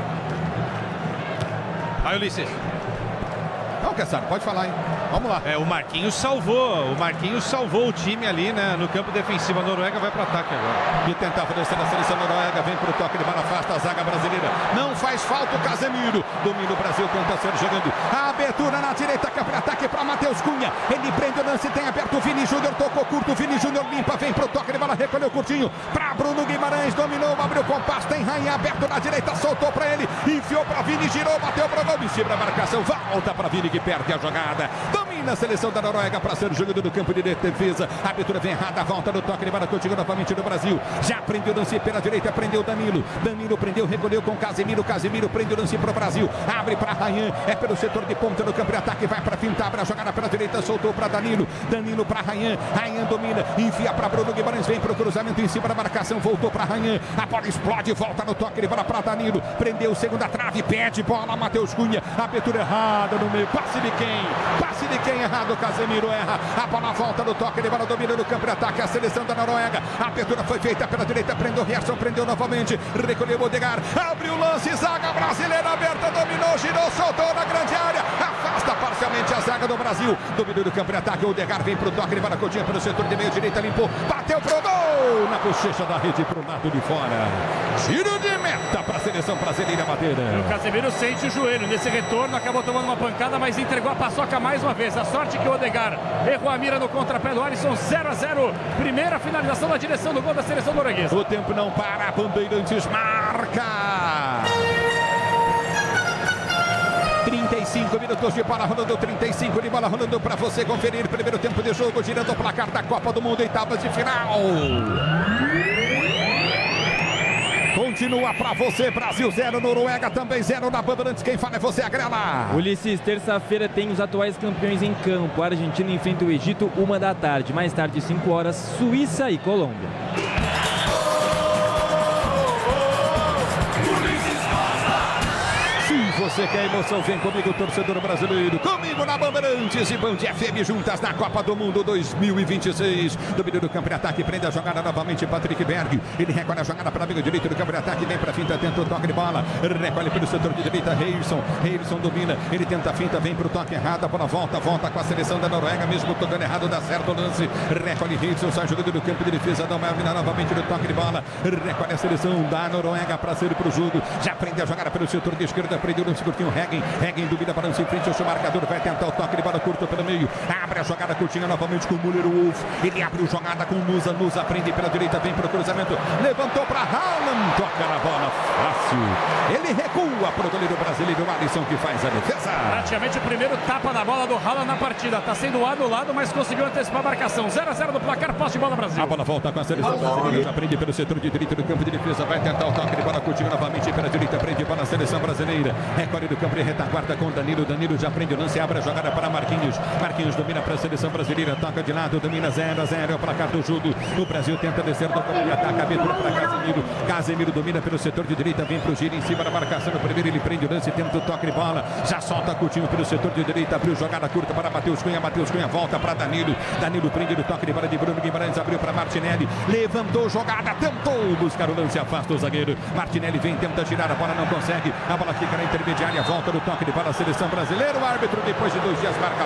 Aí, Ulisses. Não, Quesada, pode falar, hein? Vamos lá. É, o Marquinhos salvou. O Marquinhos salvou o time ali, né? No campo defensivo. A Noruega vai para o ataque agora. E tentar fazer a seleção noruega. Vem para o toque de bola, afasta a zaga brasileira. Não faz falta o Casemiro. Domina o Brasil, tenta ser jogando. A abertura na direita, campo de ataque para Matheus Cunha. Ele prende o lance, tem aberto o Vini Júnior. Tocou curto, Vini Júnior limpa. Vem para o toque de bola, recolheu curtinho. Para Bruno Guimarães, dominou, abriu o compasso. Tem Rainha aberto na direita, soltou para ele. Enfiou para Vini, girou, bateu para o gol. Em cima da marcação, volta para Vini que perde a jogada. Domina a seleção da Noruega para ser jogado no campo de defesa. A abertura vem errada, volta no toque de bola, continua novamente no Brasil. Já prendeu o lance pela direita, prendeu Danilo. Danilo prendeu, recolheu com Casemiro. Casemiro prende o lance para o Brasil. Abre para Ryan, é pelo setor de ponta no campo de ataque, vai para fintar, para a jogada pela direita, soltou para Danilo. Danilo para Ryan, Ryan domina, enfia para Bruno Guimarães, vem para o cruzamento em cima da marcação, voltou para Ryan. A bola explode, volta no toque de bola para Danilo. Prendeu segunda trave, pede bola, Matheus Cunha. Abertura errada no meio, passe de quem? Passe de quem errado, Casemiro erra. A bola volta no toque de bola, domina no campo de ataque a seleção da Noruega. A abertura foi feita pela direita, prendeu o Rierson, prendeu novamente, recolheu o Odegaard, abriu o lance, zaga brasileira aberta, dominou, girou, soltou na grande área, afasta parcialmente a zaga do Brasil. Dominou no campo de ataque, o Odegaard vem pro toque de bola, Coutinho pelo setor de meio direita, limpou, bateu pro gol, na bochecha da rede pro lado de fora. Giro de meta para a seleção brasileira bater. O Casemiro sente o joelho nesse retorno, acabou tomando uma pancada, mas entregou a paçoca mais uma vez. A sorte que o Odegaard errou a mira no contrapé do Alisson. Zero a zero, primeira finalização na direção do gol da seleção norueguesa. O tempo não para, Bandeirantes marca. trinta e cinco minutos de bola rolando, trinta e cinco de bola rolando para você conferir. Primeiro tempo de jogo, girando o placar da Copa do Mundo, oitavas de final. Continua para você, Brasil zero, Noruega também zero na Bandeirantes. Quem fala é você, Agrela. Ulisses, terça-feira tem os atuais campeões em campo. A Argentina enfrenta o Egito, uma da tarde. Mais tarde, cinco horas, Suíça e Colômbia. Você quer emoção? Vem comigo, torcedor brasileiro. Comigo na Bandeirantes e Band F M juntas na Copa do Mundo dois mil e vinte e seis. Domínio do campo de ataque, prende a jogada novamente Patrick Berg. Ele recolhe a jogada para o amigo direito do campo de ataque, vem para a finta, tenta o toque de bola. Recolhe pelo setor de direita, Reilson. Reilson domina, ele tenta a finta, vem para o toque errado. A bola volta, volta com a seleção da Noruega, mesmo tocando errado, dá certo o lance. Recolhe Reilson, sai jogando no campo de defesa, não vai virar novamente no toque de bola. Recolhe a seleção da Noruega para sair para o jogo. Já prende a jogada pelo setor de esquerda, prendeu o lance curtinho, Hegen, Hegen duvida, balança em frente, o seu marcador vai tentar o toque de bola curto pelo meio, abre a jogada curtinha novamente com o Müller Wolf, ele abre a jogada com o Nusa, Nusa prende pela direita, vem para o cruzamento, levantou para Haaland, toca na bola, fácil, ele recua para o goleiro brasileiro, Alisson, que faz a defesa. Praticamente o primeiro tapa na bola do Haaland na partida, está sendo anulado, mas conseguiu antecipar a marcação, zero a zero do placar, posse de bola Brasil. A bola volta com a seleção brasileira, já prende pelo setor de direita do campo de defesa, vai tentar o toque de bola curtinho novamente pela direita, prende bola na seleção brasileira, recolhe do campo de retaguarda com Danilo, Danilo já prende o lance, abre a jogada para Marquinhos, Marquinhos domina para a seleção brasileira, toca de lado, domina zero a zero, é o placar do jogo, o Brasil tenta descer do campo de ataque, abertura para Casemiro, Casemiro domina pelo setor de direita, vem para o giro em cima da marcação, no primeiro ele prende o lance, tenta o toque de bola, já solta Coutinho pelo setor de direita, abriu jogada curta para Matheus Cunha, Matheus Cunha volta para Danilo, Danilo prende o toque de bola de Bruno Guimarães, abriu para Martinelli, levantou jogada, tentou buscar o lance, afasta o zagueiro, Martinelli vem, tenta girar, a bola não consegue, a bola fica na intermediária, volta no toque de bola, a seleção brasileira, o árbitro depois de dois dias marca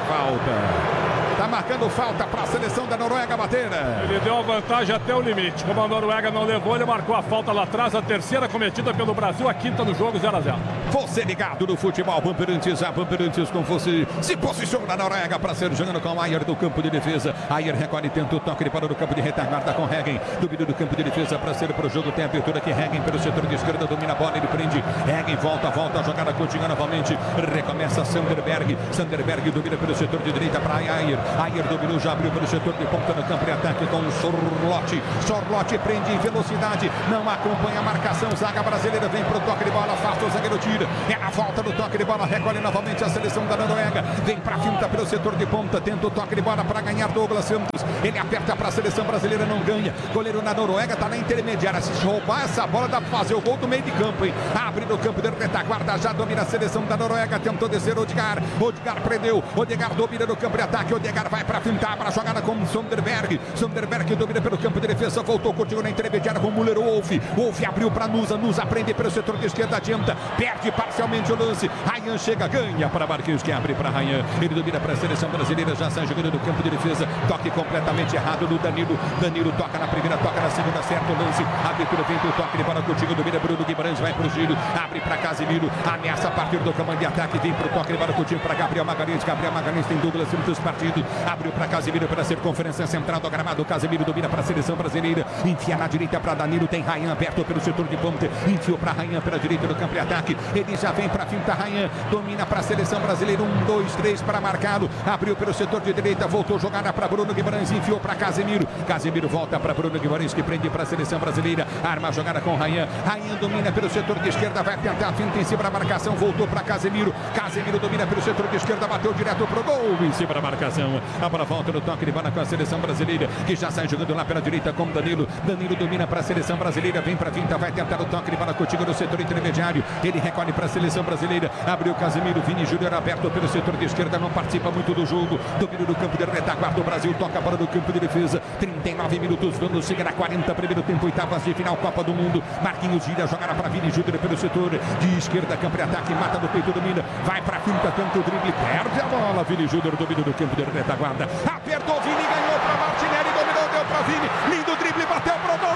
falta. Tá marcando falta para a seleção da Noruega bater. Ele deu a vantagem até o limite. Como a Noruega não levou, ele marcou a falta lá atrás. A terceira cometida pelo Brasil, a quinta no jogo, zero a zero. Você ligado no futebol, Bamperantes, a Bamperantes com você. Se posiciona na Noruega para ser jogando com o Ayer do campo de defesa. Ayer recolhe, tenta o toque de bola no campo de retaguarda com Hegen. Dúvida do campo de defesa para ser para o jogo. Tem abertura aqui, Hegen pelo setor de esquerda, domina a bola, ele prende. Hegen volta, volta, a jogada continua novamente. Recomeça Sanderberg. Sanderberg domina pelo setor de direita para Ayer. Ayer dominou, já abriu pelo setor de ponta no campo de ataque com o Sorlotti. Sorlotti prende em velocidade, não acompanha a marcação. Zaga brasileira vem para o toque de bola, afasta o zagueiro, tira. É a volta do toque de bola, recolhe novamente a seleção da Noruega. Vem para a finta pelo setor de ponta, tenta o toque de bola para ganhar Douglas Santos. Ele aperta para a seleção brasileira, não ganha. Goleiro na Noruega está na intermediária. Se roubar essa bola, dá para fazer o gol do meio de campo, hein? Abre no campo de retaguarda, já domina a seleção da Noruega. Tentou descer Odegaard. Odegaard prendeu. Odegaard domina no campo de ataque. Odegaard vai para fintar para a jogada com Sonderberg. Sonderberg domina pelo campo de defesa. Voltou, continuou na intermediária com o Müller Wolf. Wolf abriu para Nusa. Nusa prende pelo setor de esquerda. Adianta. Perde parcialmente o lance. Ryan chega, ganha para Marquinhos, que abre para Ryan. Ele domina para a seleção brasileira. Já sai jogando no campo de defesa. Toque completamente errado no Danilo. Danilo toca na primeira, toca na segunda. Certo o lance. A abertura vem do toque de bola contigo. Domina Bruno Guimarães. Vai para o giro. Abre para Casemiro. Ameaça a partir do comando de ataque. Vem para o toque de bola contigo para Gabriel Magalhães. Gabriel Magalhães tem Douglas Santos partido. Abriu para Casemiro para ser conferência central do gramado. Casemiro domina para a seleção brasileira. Enfia na direita para Danilo. Tem Ryan aberto pelo setor de ponta. Enfiou para Ryan pela direita do campo de ataque. Ele já vem para a finta. Ryan domina para a seleção brasileira. Um, dois, três para marcado. Abriu pelo setor de direita. Voltou jogada para Bruno Guimarães. Enfiou para Casemiro. Casemiro volta para Bruno Guimarães, que prende para a seleção brasileira. Arma a jogada com Ryan. Ryan domina pelo setor de esquerda. Vai tentar a finta em cima da marcação. Voltou para Casemiro. Casemiro domina pelo setor de esquerda. Bateu direto pro gol. Em cima da marcação. A bola volta no toque de bola com a seleção brasileira, que já sai jogando lá pela direita com Danilo. Danilo domina para a seleção brasileira. Vem para a finta. Vai tentar o toque de bola contigo no setor intermediário. Ele recolhe para a seleção brasileira. Abriu Casemiro. Vini Júnior aberto pelo setor de esquerda. Não participa muito do jogo. Domínio do campo de retaguarda. O Brasil toca a bola no campo de defesa. trinta e nove minutos. Vamos chegar a quarenta. Primeiro tempo, oitavas de final, Copa do Mundo. Marquinhos gira, jogará para Vini Júnior pelo setor de esquerda. Campo de ataque. Mata no peito, domina. Vai para a finta. Tenta o drible. Perde a bola. Vini Júnior domina do campo de retaguarda. Apertou Vini. Ganhou para Martinelli. Dominou. Deu para Vini. Lindo drible. Bateu pro gol.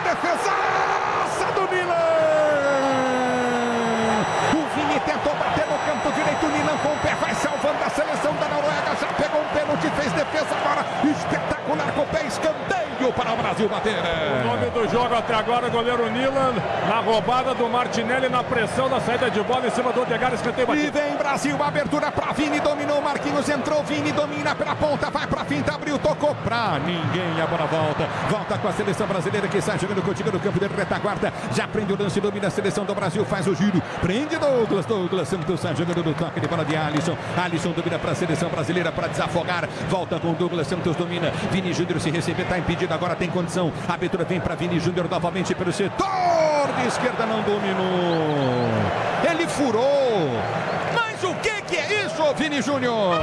Defesa do Milan. O Vini tentou bater no campo direito. O Milan com o pé vai salvando a seleção da Noruega. Já pegou um pênalti. Fez defesa agora. Espetacular com o pé. Escanteio para o Brasil bater. O nome do jogo até agora, goleiro Nilan, na roubada do Martinelli, na pressão da saída de bola em cima do Odegaard, escanteio batido. E vem Brasil, abertura para Vini, dominou, Marquinhos entrou, Vini domina pela ponta, vai para a finta, abriu, tocou para ninguém, a bola volta, volta com a seleção brasileira que sai jogando contigo no campo de retaguarda, já prende o lance, domina a seleção do Brasil, faz o giro, prende Douglas, Douglas Santos sai jogando no toque de bola de Alisson, Alisson domina para a seleção brasileira para desafogar, volta com Douglas Santos, domina, Vini Júnior se receber, está impedido, agora tem condição, a abertura vem para Vini Júnior novamente pelo setor de esquerda, não dominou, ele furou, mas o que que é isso, Vini Júnior?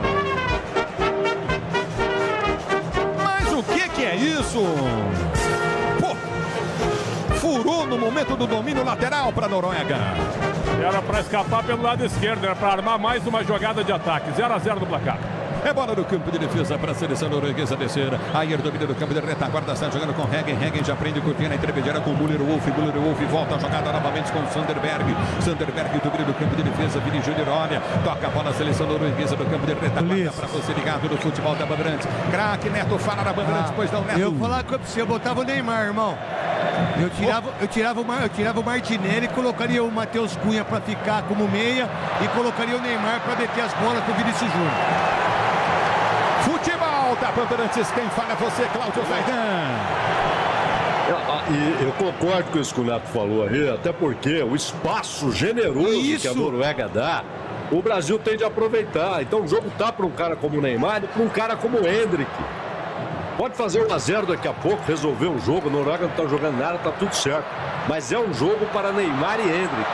Mas o que que é isso? Pô, furou no momento do domínio lateral para a Noruega. Era para escapar pelo lado esquerdo, era para armar mais uma jogada de ataque, zero a zero no placar. É bola no campo de defesa para a seleção norueguesa descer. Ayer domina no campo de retaguarda, está jogando com Hegen. Hegen já prende curtinha na intermediária com Müller Wolf. Müller Wolf volta a jogada novamente com Sanderberg. Sanderberg domina no campo de defesa. Vini Júnior olha, toca a bola na seleção norueguesa no campo de retaguarda para você ligado no futebol da Bandeirantes. Craque Neto fala na Bandeirantes, ah, pois não, Neto. Eu vou falar com você, eu botava o Neymar, irmão. Eu tirava, eu tirava, o, eu tirava o Martinelli, colocaria o Matheus Cunha para ficar como meia e colocaria o Neymar para meter as bolas com o Vinícius Júnior. Futebol da Bandeirantes, quem fala é você, Cláudio Zaidan. E eu concordo com isso que o Neto falou aí, até porque o espaço generoso isso. que a Noruega dá, o Brasil tem de aproveitar. Então o jogo tá para um cara como o Neymar e para um cara como o Endrick. Pode fazer um a zero daqui a pouco, resolver o jogo. A Noruega não tá jogando nada, tá tudo certo. Mas é um jogo para Neymar e Endrick.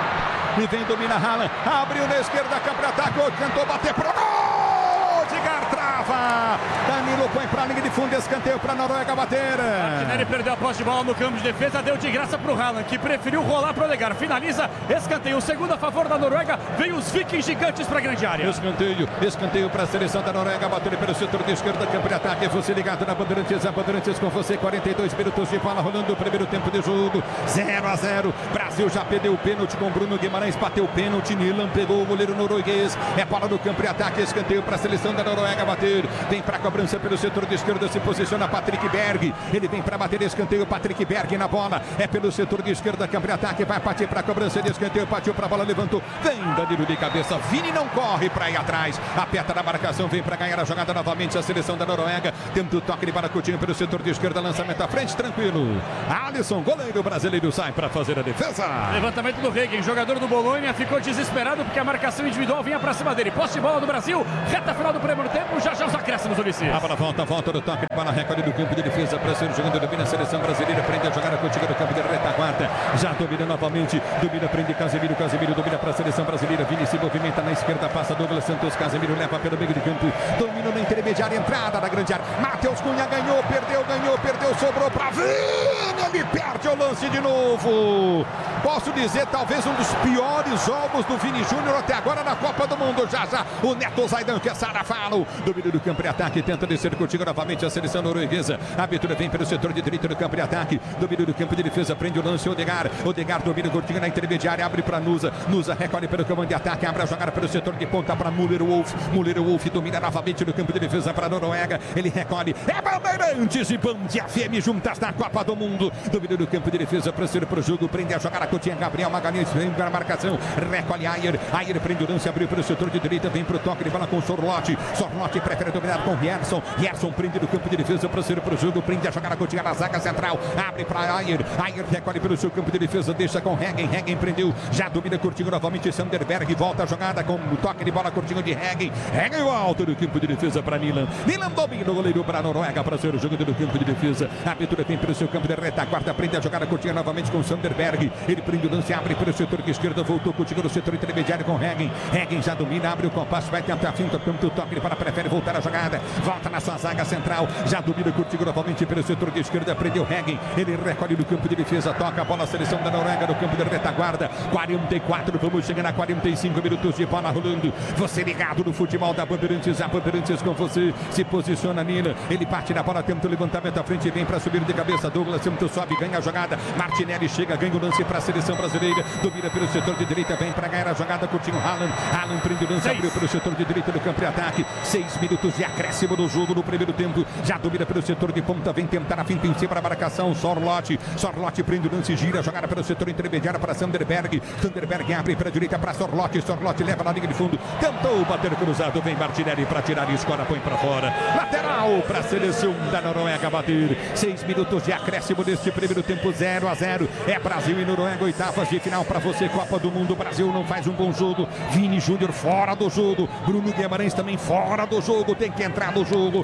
E vem, domina Haaland, abriu na esquerda, contra-ataque, tentou bater pro gol! Edgar trava, Danilo põe pra linha de fundo, escanteio pra Noruega bater. Martinelli perdeu a posse de bola no campo de defesa, deu de graça pro Haaland, que preferiu rolar pro Odegaard. Finaliza, escanteio, segundo a favor da Noruega, vem os vikings gigantes pra grande área. Escanteio, escanteio pra seleção da Noruega, bater pelo setor de esquerda, campo de ataque, você ligado na Bandeirantes, a Bandeirantes com você, quarenta e dois minutos de bola rolando o primeiro tempo de jogo, zero a zero, Brasil já perdeu o pênalti com Bruno Guimarães, bateu o pênalti, Nilan pegou o goleiro norueguês, é bola no campo de ataque, escanteio pra seleção da Noruega bater, vem pra cobrança pelo setor de esquerda, se posiciona Patrick Berg, ele vem pra bater escanteio, Patrick Berg na bola, é pelo setor de esquerda, campo de ataque, vai partir pra cobrança de escanteio, partiu pra bola, levantou, vem Danilo de cabeça, Vini não corre pra ir atrás, aperta na marcação, vem pra ganhar a jogada novamente a seleção da Noruega, tenta o toque de Baracutinho pelo setor de esquerda, lançamento à frente, tranquilo, Alisson, goleiro brasileiro, sai pra fazer a defesa. Levantamento do Hegen, jogador do Bolonha, ficou desesperado porque a marcação individual vinha pra cima dele, posse de bola do Brasil, reta final do primeiro tempo, já já os acréscimos, Ulisses. A bola volta, volta do toque, bola recorde do campo de defesa, para ser jogando, domina a seleção brasileira, prende a jogada contigo no campo de retaguarda, já domina novamente, domina, prende Casemiro, Casemiro domina para a seleção brasileira, Vini se movimenta na esquerda, passa Douglas Santos, Casemiro leva pelo meio de campo, domina na intermediária, entrada da grande área, Matheus Cunha ganhou, perdeu, ganhou, perdeu, sobrou para Vini, ele perde o lance de novo, posso dizer, talvez um dos piores jogos do Vini Júnior até agora na Copa do Mundo, já já, o Neto Zaidan, que é Sarafalo, domina do campo de ataque, tenta descer contigo novamente a seleção norueguesa, a abertura vem pelo setor de direita do campo de ataque, domina do campo de defesa, prende o lance, Odegaard, Odegaard domina contigo na intermediária, abre para Nusa, Nusa recolhe pelo comando de ataque, abre a jogada pelo setor de ponta para Müller Wolf, Müller Wolf domina novamente no campo de defesa para a Noruega, ele recolhe, é Bandeirantes e Band F M juntas na Copa do Mundo, domina do campo de defesa, pressiona para o jogo, prende a jogada, Coutinho, Gabriel Magalhães, vem para a marcação, recolhe Ayer, Ayer prende o lance, abriu pelo setor de direita, vem para o toque de bola com Sorlotti, Sorlotti prefere dominar com Gerson, Gerson prende no campo de defesa, pressiona para o jogo, prende a jogada, Coutinho na zaga central, abre para Ayer, Ayer recolhe pelo seu campo de defesa, deixa com Hegen, Hegen prendeu, já domina Coutinho novamente, Sanderberg volta a jogada com o toque de bola, Coutinho de Hegen, Hegen o alto do campo de defesa para Nilan, Nilan domina o goleiro para a Noruega, para ser o jogo do campo de defesa, a abertura vem pelo seu campo de retaguarda, prende a jogada, Coutinho novamente com Sanderberg, ele prende o lance, abre pelo setor de esquerda, voltou Coutinho no setor intermediário com Hegen, Hegen já domina, abre o compasso, vai tentar a finta, tenta o toque de bola, prefere voltar a jogada, volta na sua zaga central, já domina Coutinho novamente pelo setor de esquerda, prendeu Hegen, ele recolhe no campo de defesa, toca a bola a seleção da Noruega no campo de retaguarda, quarenta e quatro, vamos chegar a quarenta e cinco minutos de bola rolando, você ligado no futebol da Bandeirantes, a Bandeirantes com você, se posiciona Nina, ele parte na bola, tenta o levantamento à frente, vem para subir de cabeça, Douglas Santos sobe, ganha a jogada, Martinelli chega, ganha o lance para a seleção brasileira, domina pelo setor de direita, vem para ganhar a jogada, Coutinho, Haaland, Haaland prende o lance, seis. Abriu pelo setor de direita do campo de ataque, seis minutos de acréscimo do jogo no primeiro tempo, já domina pelo setor de ponta, vem tentar a finta em cima da marcação, Sorlotti, Sorlotti prende o lance, gira a jogada pelo setor intermediário para Sanderberg, Sanderberg abre para a direita para Sorlotti, Sorlotti leva na linha de fundo, tentou bater cruzado, vem Martinelli para tirar e escora, põe para fora, lateral para a seleção da Noruega bater, seis minutos de acréscimo deste primeiro tempo, zero a zero, é Brasil e Noruega, oitavas de final para você, Copa do Mundo, Brasil não faz um bom jogo, Vini Júnior fora do jogo, Bruno Guimarães também fora do jogo, tem que entrar no jogo,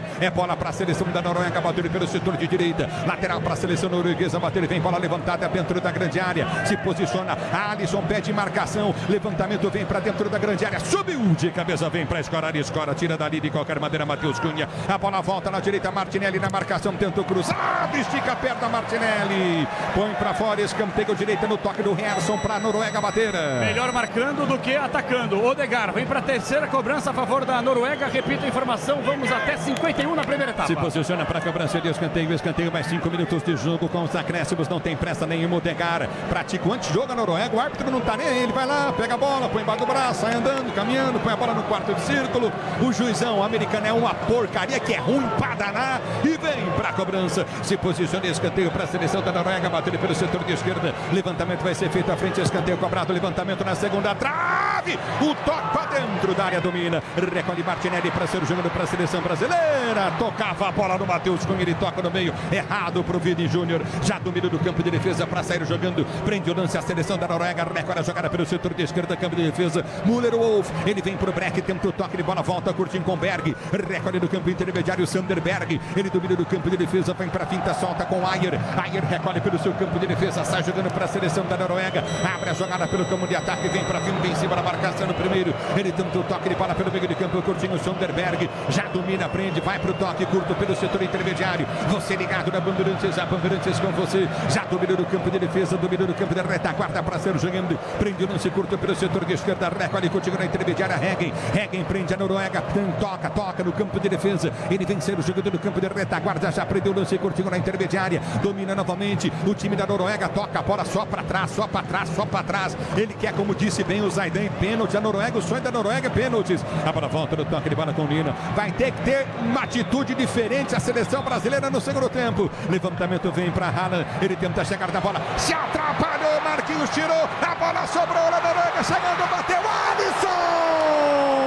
É bola para a seleção da Noruega, bateu pelo setor de direita. Lateral para a seleção norueguesa, bateu, vem bola levantada dentro da grande área. Se posiciona, Alisson pede marcação. Levantamento vem para dentro da grande área. Subiu de cabeça, vem para escorar, escora, tira dali de qualquer maneira, Matheus Cunha. A bola volta na direita, Martinelli na marcação, tentou cruzar, estica a perna, Martinelli. Põe para fora, escanteio direita no toque do Gerson para a Noruega bater. Melhor marcando do que atacando. Odegaard vem para a terceira cobrança a favor da Noruega. Repito a informação, vamos até cinquenta e um na primeira etapa. Se posiciona para a cobrança de escanteio, escanteio, mais cinco minutos de jogo com os acréscimos, não tem pressa nenhuma. Odegaard pratica o antijogo a Noruega, o árbitro não tá nem aí, ele vai lá, pega a bola, põe embaixo do braço, sai andando, caminhando, põe a bola no quarto de círculo. O juizão americano é uma porcaria que é ruim pra danar e vem para a cobrança. Se posiciona escanteio para a seleção da Noruega, bateu pelo setor de esquerda. Levantamento vai ser feito à frente, escanteio cobrado, levantamento na segunda trave. O toque para dentro da área, domina. Recolhe Martinelli para ser jogando para a seleção brasileira. Tocava a bola no Matheus Cunha, ele toca no meio, errado pro Vini Júnior. Já domina do campo de defesa para sair jogando. Prende o lance a seleção da Noruega, recolhe a jogada pelo setor de esquerda, campo de defesa. Müller Wolf, ele vem pro break, tenta o toque de bola, volta curtindo com Berg. Recolhe do campo intermediário, Sanderberg. Ele domina do campo de defesa, vem para finta, solta com Ayer. Ayer recolhe pelo seu campo de defesa, sai jogando para a seleção da Noruega. Abre a jogada pelo campo de ataque, vem para fim, vem em cima da marcação no primeiro. Ele tenta o toque de bola pelo meio de campo, curtinho, Sanderberg. Já domina, prende, vai pro toque curto pelo setor intermediário. Você ligado na Bandeirantes, a Bandeirantes com você. Já domina do campo de defesa, domina do campo de retaguarda para ser jogando. Prende o lance curto pelo setor de esquerda, recolhe contigo na intermediária, Hegen. Hegen prende a Noruega, toca, toca no campo de defesa. Ele vem sendo jogando no campo de retaguarda, já prendeu o lance curtinho na intermediária. Domina novamente o time da Noruega, toca a bola só para trás, só para trás, só para trás. Ele quer, como disse bem o Zaidan, pênalti. A Noruega, o sonho da Noruega é pênaltis. A bola volta no toque de bola com Nina. Vai ter que ter uma atitude diferente a seleção brasileira no segundo tempo. Levantamento vem para Haaland. Ele tenta chegar na bola. Se atrapalhou, Marquinhos tirou. A bola sobrou na Noruega. Chegando, bateu Alisson!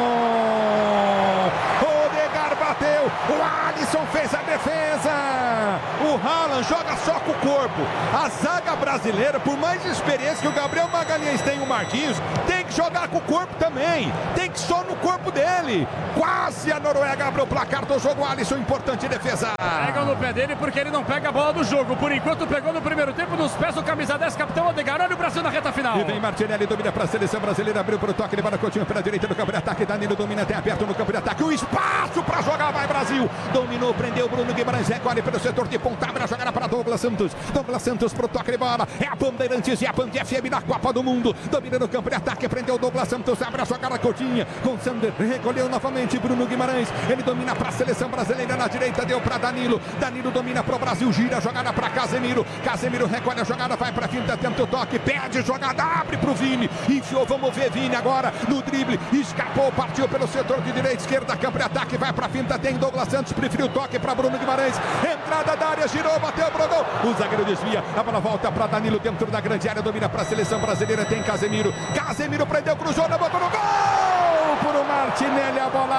Odegaard bateu. O Alisson fez a defesa. O Haaland joga só com o corpo. A zaga brasileira, por mais experiência que o Gabriel Magalhães tem, o Marquinhos, tem que jogar com o corpo também. Tem que só no corpo dele. Quase a Noruega abre o placar do jogo. Alisson, importante defesa. Pegam no pé dele porque ele não pega a bola do jogo. Por enquanto pegou no primeiro tempo nos pés do camisa dez, capitão Odegaard. Olha o Brasil na reta final. E vem Martinelli, domina para a seleção brasileira. Abriu para o toque, levando Coutinho pela direita do campo de ataque. Danilo domina até aberto no campo de ataque. O espaço para jogar, vai Brasil. Dominou, prendeu Bruno Guimarães. Recolhe pelo setor de ponta. Abre a jogada para Douglas Santos. Douglas Santos para o toque de bola. É a Bandeirantes e a Band F M na Copa do Mundo. Domina no campo de ataque. Prendeu Douglas Santos. Abre a jogada Coutinho. Com Sander. Recolheu novamente Bruno Guimarães. Ele domina para a seleção brasileira na direita. Deu para Danilo. Danilo domina para o Brasil. Gira a jogada para Casemiro. Casemiro recolhe a jogada. Vai para a finta. Tenta o toque. Perde jogada. Abre para o Vini. Enfiou. Vamos ver Vini agora no drible. Escapou. Partiu pelo setor de direita. Esquerda. Campo de ataque. Vai para a finta. Tem Douglas Santos. Preferiu o toque para Bruno Guimarães. Entrada da área. Girou. Bateu pro gol. O zagueiro desvia. A bola volta para Danilo dentro da grande área. Domina para a seleção brasileira. Tem Casemiro. Casemiro prendeu. Cruzou. Não botou no gol. Por o Martinelli. A bola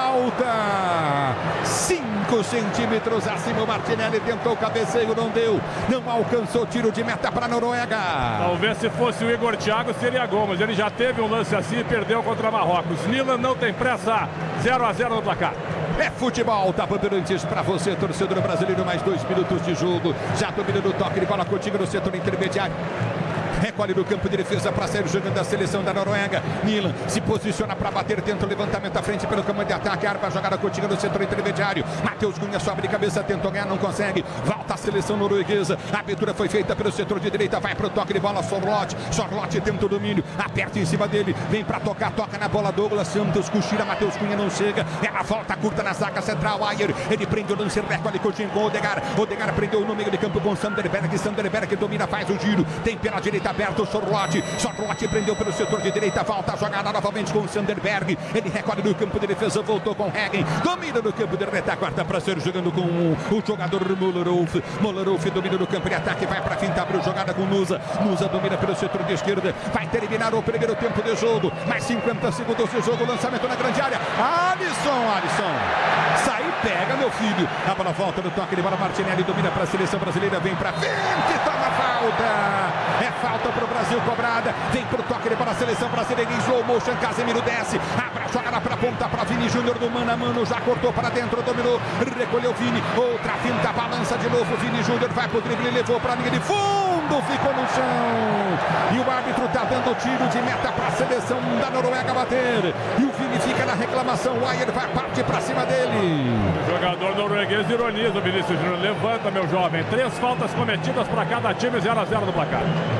alta. cinco centímetros acima. O Martinelli tentou o cabeceio. Não deu. Não alcançou. Tiro de meta para a Noruega. Talvez se fosse o Igor Thiago seria gol, mas ele já teve um lance assim e perdeu contra Marrocos. Nilan não tem pressa. zero a zero no placar. É futebol, tá Bandeirantes para você, torcedor brasileiro, mais dois minutos de jogo. Já dominando o toque de bola contigo no setor intermediário. Recolhe no campo de defesa para sair jogando da seleção da Noruega. Nilan se posiciona para bater, tenta o levantamento à frente pelo campo de ataque. Arma a jogada contigo no setor intermediário. Matheus Cunha sobe de cabeça, tentou ganhar, não consegue. Volta a seleção norueguesa. A abertura foi feita pelo setor de direita. Vai para o toque de bola. Sorlote. Sorlote tenta o domínio. Aperta em cima dele. Vem para tocar. Toca na bola. Douglas Santos. Cochila. Matheus Cunha não chega. Ela volta curta na zaga central. Ayer. Ele prende o lance. Recolhe Coutinho com o Odegaard. Odegaard prendeu no meio de campo com Sanderberg. Sanderberg domina, faz o giro. Tem pela direita aberto o Sorlote. Sorlote prendeu pelo setor de direita. Volta a jogada novamente com o Sanderberg. Ele recolhe no campo de defesa. Voltou com Hegen. Domina no campo de retaguarda para ser jogando com o, o jogador Mollerolf. Mollerolf domina no campo de ataque. Vai para finta. Abre jogada com Nusa. Nusa domina pelo setor de esquerda. Vai terminar o primeiro tempo de jogo. Mais cinquenta segundos de jogo. Lançamento na grande área. Alisson. Alisson. Sai e pega, meu filho. A bola volta no toque de bola. Martinelli domina para a seleção brasileira. Vem para frente. Toma falta. É falta pro Brasil cobrada. Vem pro toque para a seleção brasileira em slow motion. Casemiro desce. Abre a jogada pra ponta para Vini Júnior do mano a mano. Já cortou para dentro, dominou. Recolheu Vini. Outra finta, balança de novo. Vini Júnior vai pro drible, levou pra linha de fundo. Ficou no chão. E o árbitro tá dando tiro de meta para a seleção da Noruega bater. E o Vini fica na reclamação. O Ayer vai partir para cima dele. O jogador norueguês ironiza o Vinícius Júnior. Levanta, meu jovem. Três faltas cometidas para cada time, zero a zero no placar.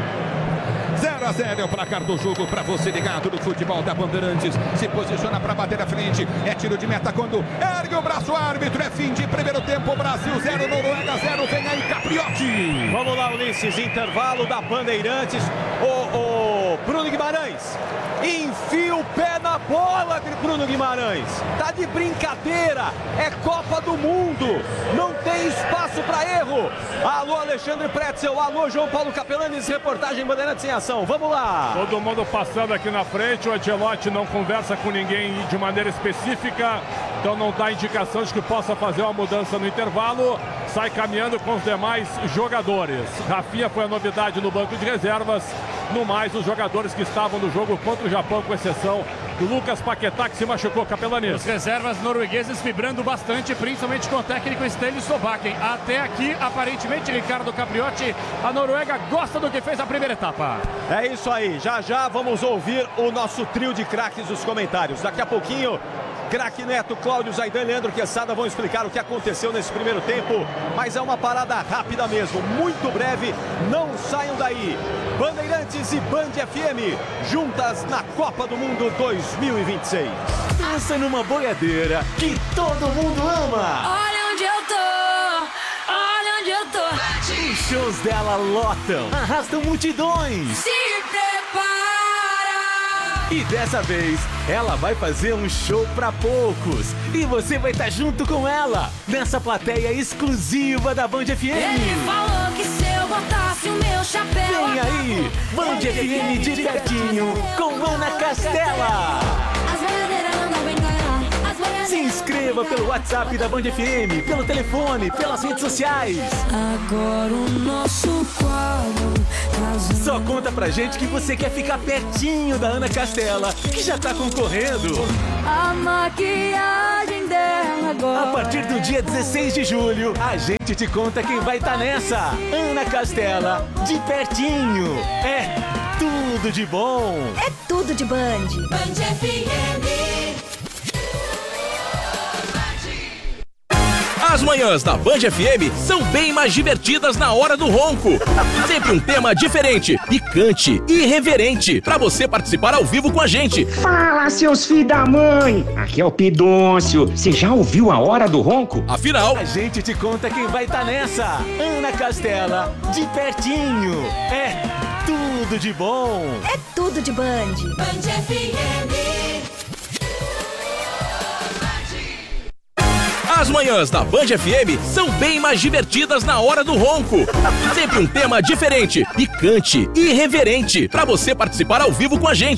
zero a zero é o placar do jogo para você ligado no futebol da Bandeirantes. Se posiciona para bater à frente. É tiro de meta quando ergue o braço o árbitro. É fim de primeiro tempo. Brasil zero, Noruega zero. Vem aí, Capriotti. Vamos lá, Ulisses. Intervalo da Bandeirantes. O, o Bruno Guimarães enfia o pé na bola, Bruno Guimarães. Tá de brincadeira. É Copa do Mundo. Não tem espaço para erro. Alô, Alexandre Pretzel. Alô, João Paulo Capelanes. Reportagem Bandeirantes em ação. Vamos lá. Todo mundo passando aqui na frente. O Ancelotti não conversa com ninguém de maneira específica. Então não dá indicação de que possa fazer uma mudança no intervalo. Sai caminhando com os demais jogadores. Rafinha foi a novidade no banco de reservas. No mais, os jogadores que estavam no jogo contra o Japão, com exceção do Lucas Paquetá, que se machucou, Capelanes. Os reservas noruegueses vibrando bastante, principalmente com o técnico Stenley Sobakken. Até aqui, aparentemente, Ricardo Capriotti, a Noruega gosta do que fez a primeira etapa. É isso aí. Já já vamos ouvir o nosso trio de craques dos comentários. Daqui a pouquinho, craque Neto, Cláudio Zaidan e Leandro Quesada vão explicar o que aconteceu nesse primeiro tempo, mas é uma parada rápida mesmo, muito breve, não saiam daí. Bandeirantes e Band F M, juntas na Copa do Mundo dois mil e vinte e seis. Pensa numa boiadeira que todo mundo ama. Olha onde eu tô, olha onde eu tô. Os shows dela lotam, arrastam multidões. Se prepara. E dessa vez, ela vai fazer um show pra poucos. E você vai estar junto com ela, nessa plateia exclusiva da Band F M. Ele falou que se eu botasse o meu chapéu. Vem aí, Band F M de pertinho, com Ana Castela. As boiadeiras não vem ganhar. Se inscreva pelo WhatsApp da Band F M, pelo telefone, pelas redes sociais. Agora o nosso quadro. Só conta pra gente que você quer ficar pertinho da Ana Castela, que já tá concorrendo. A maquiagem dela agora. A partir do dia dezesseis de julho, a gente te conta quem vai estar nessa. Ana Castela, de pertinho. É tudo de bom. É tudo de Band. Band F M. As manhãs da Band F M são bem mais divertidas na hora do ronco. Sempre um tema diferente, picante e irreverente, pra você participar ao vivo com a gente. Fala, seus filhos da mãe! Aqui é o Pidôncio. Você já ouviu a hora do ronco? Afinal, a gente te conta quem vai estar nessa. Ana Castela, de pertinho. É tudo de bom. É tudo de Band. Band F M. As manhãs da Band F M são bem mais divertidas na hora do ronco. Sempre um tema diferente, picante e irreverente, pra você participar ao vivo com a gente.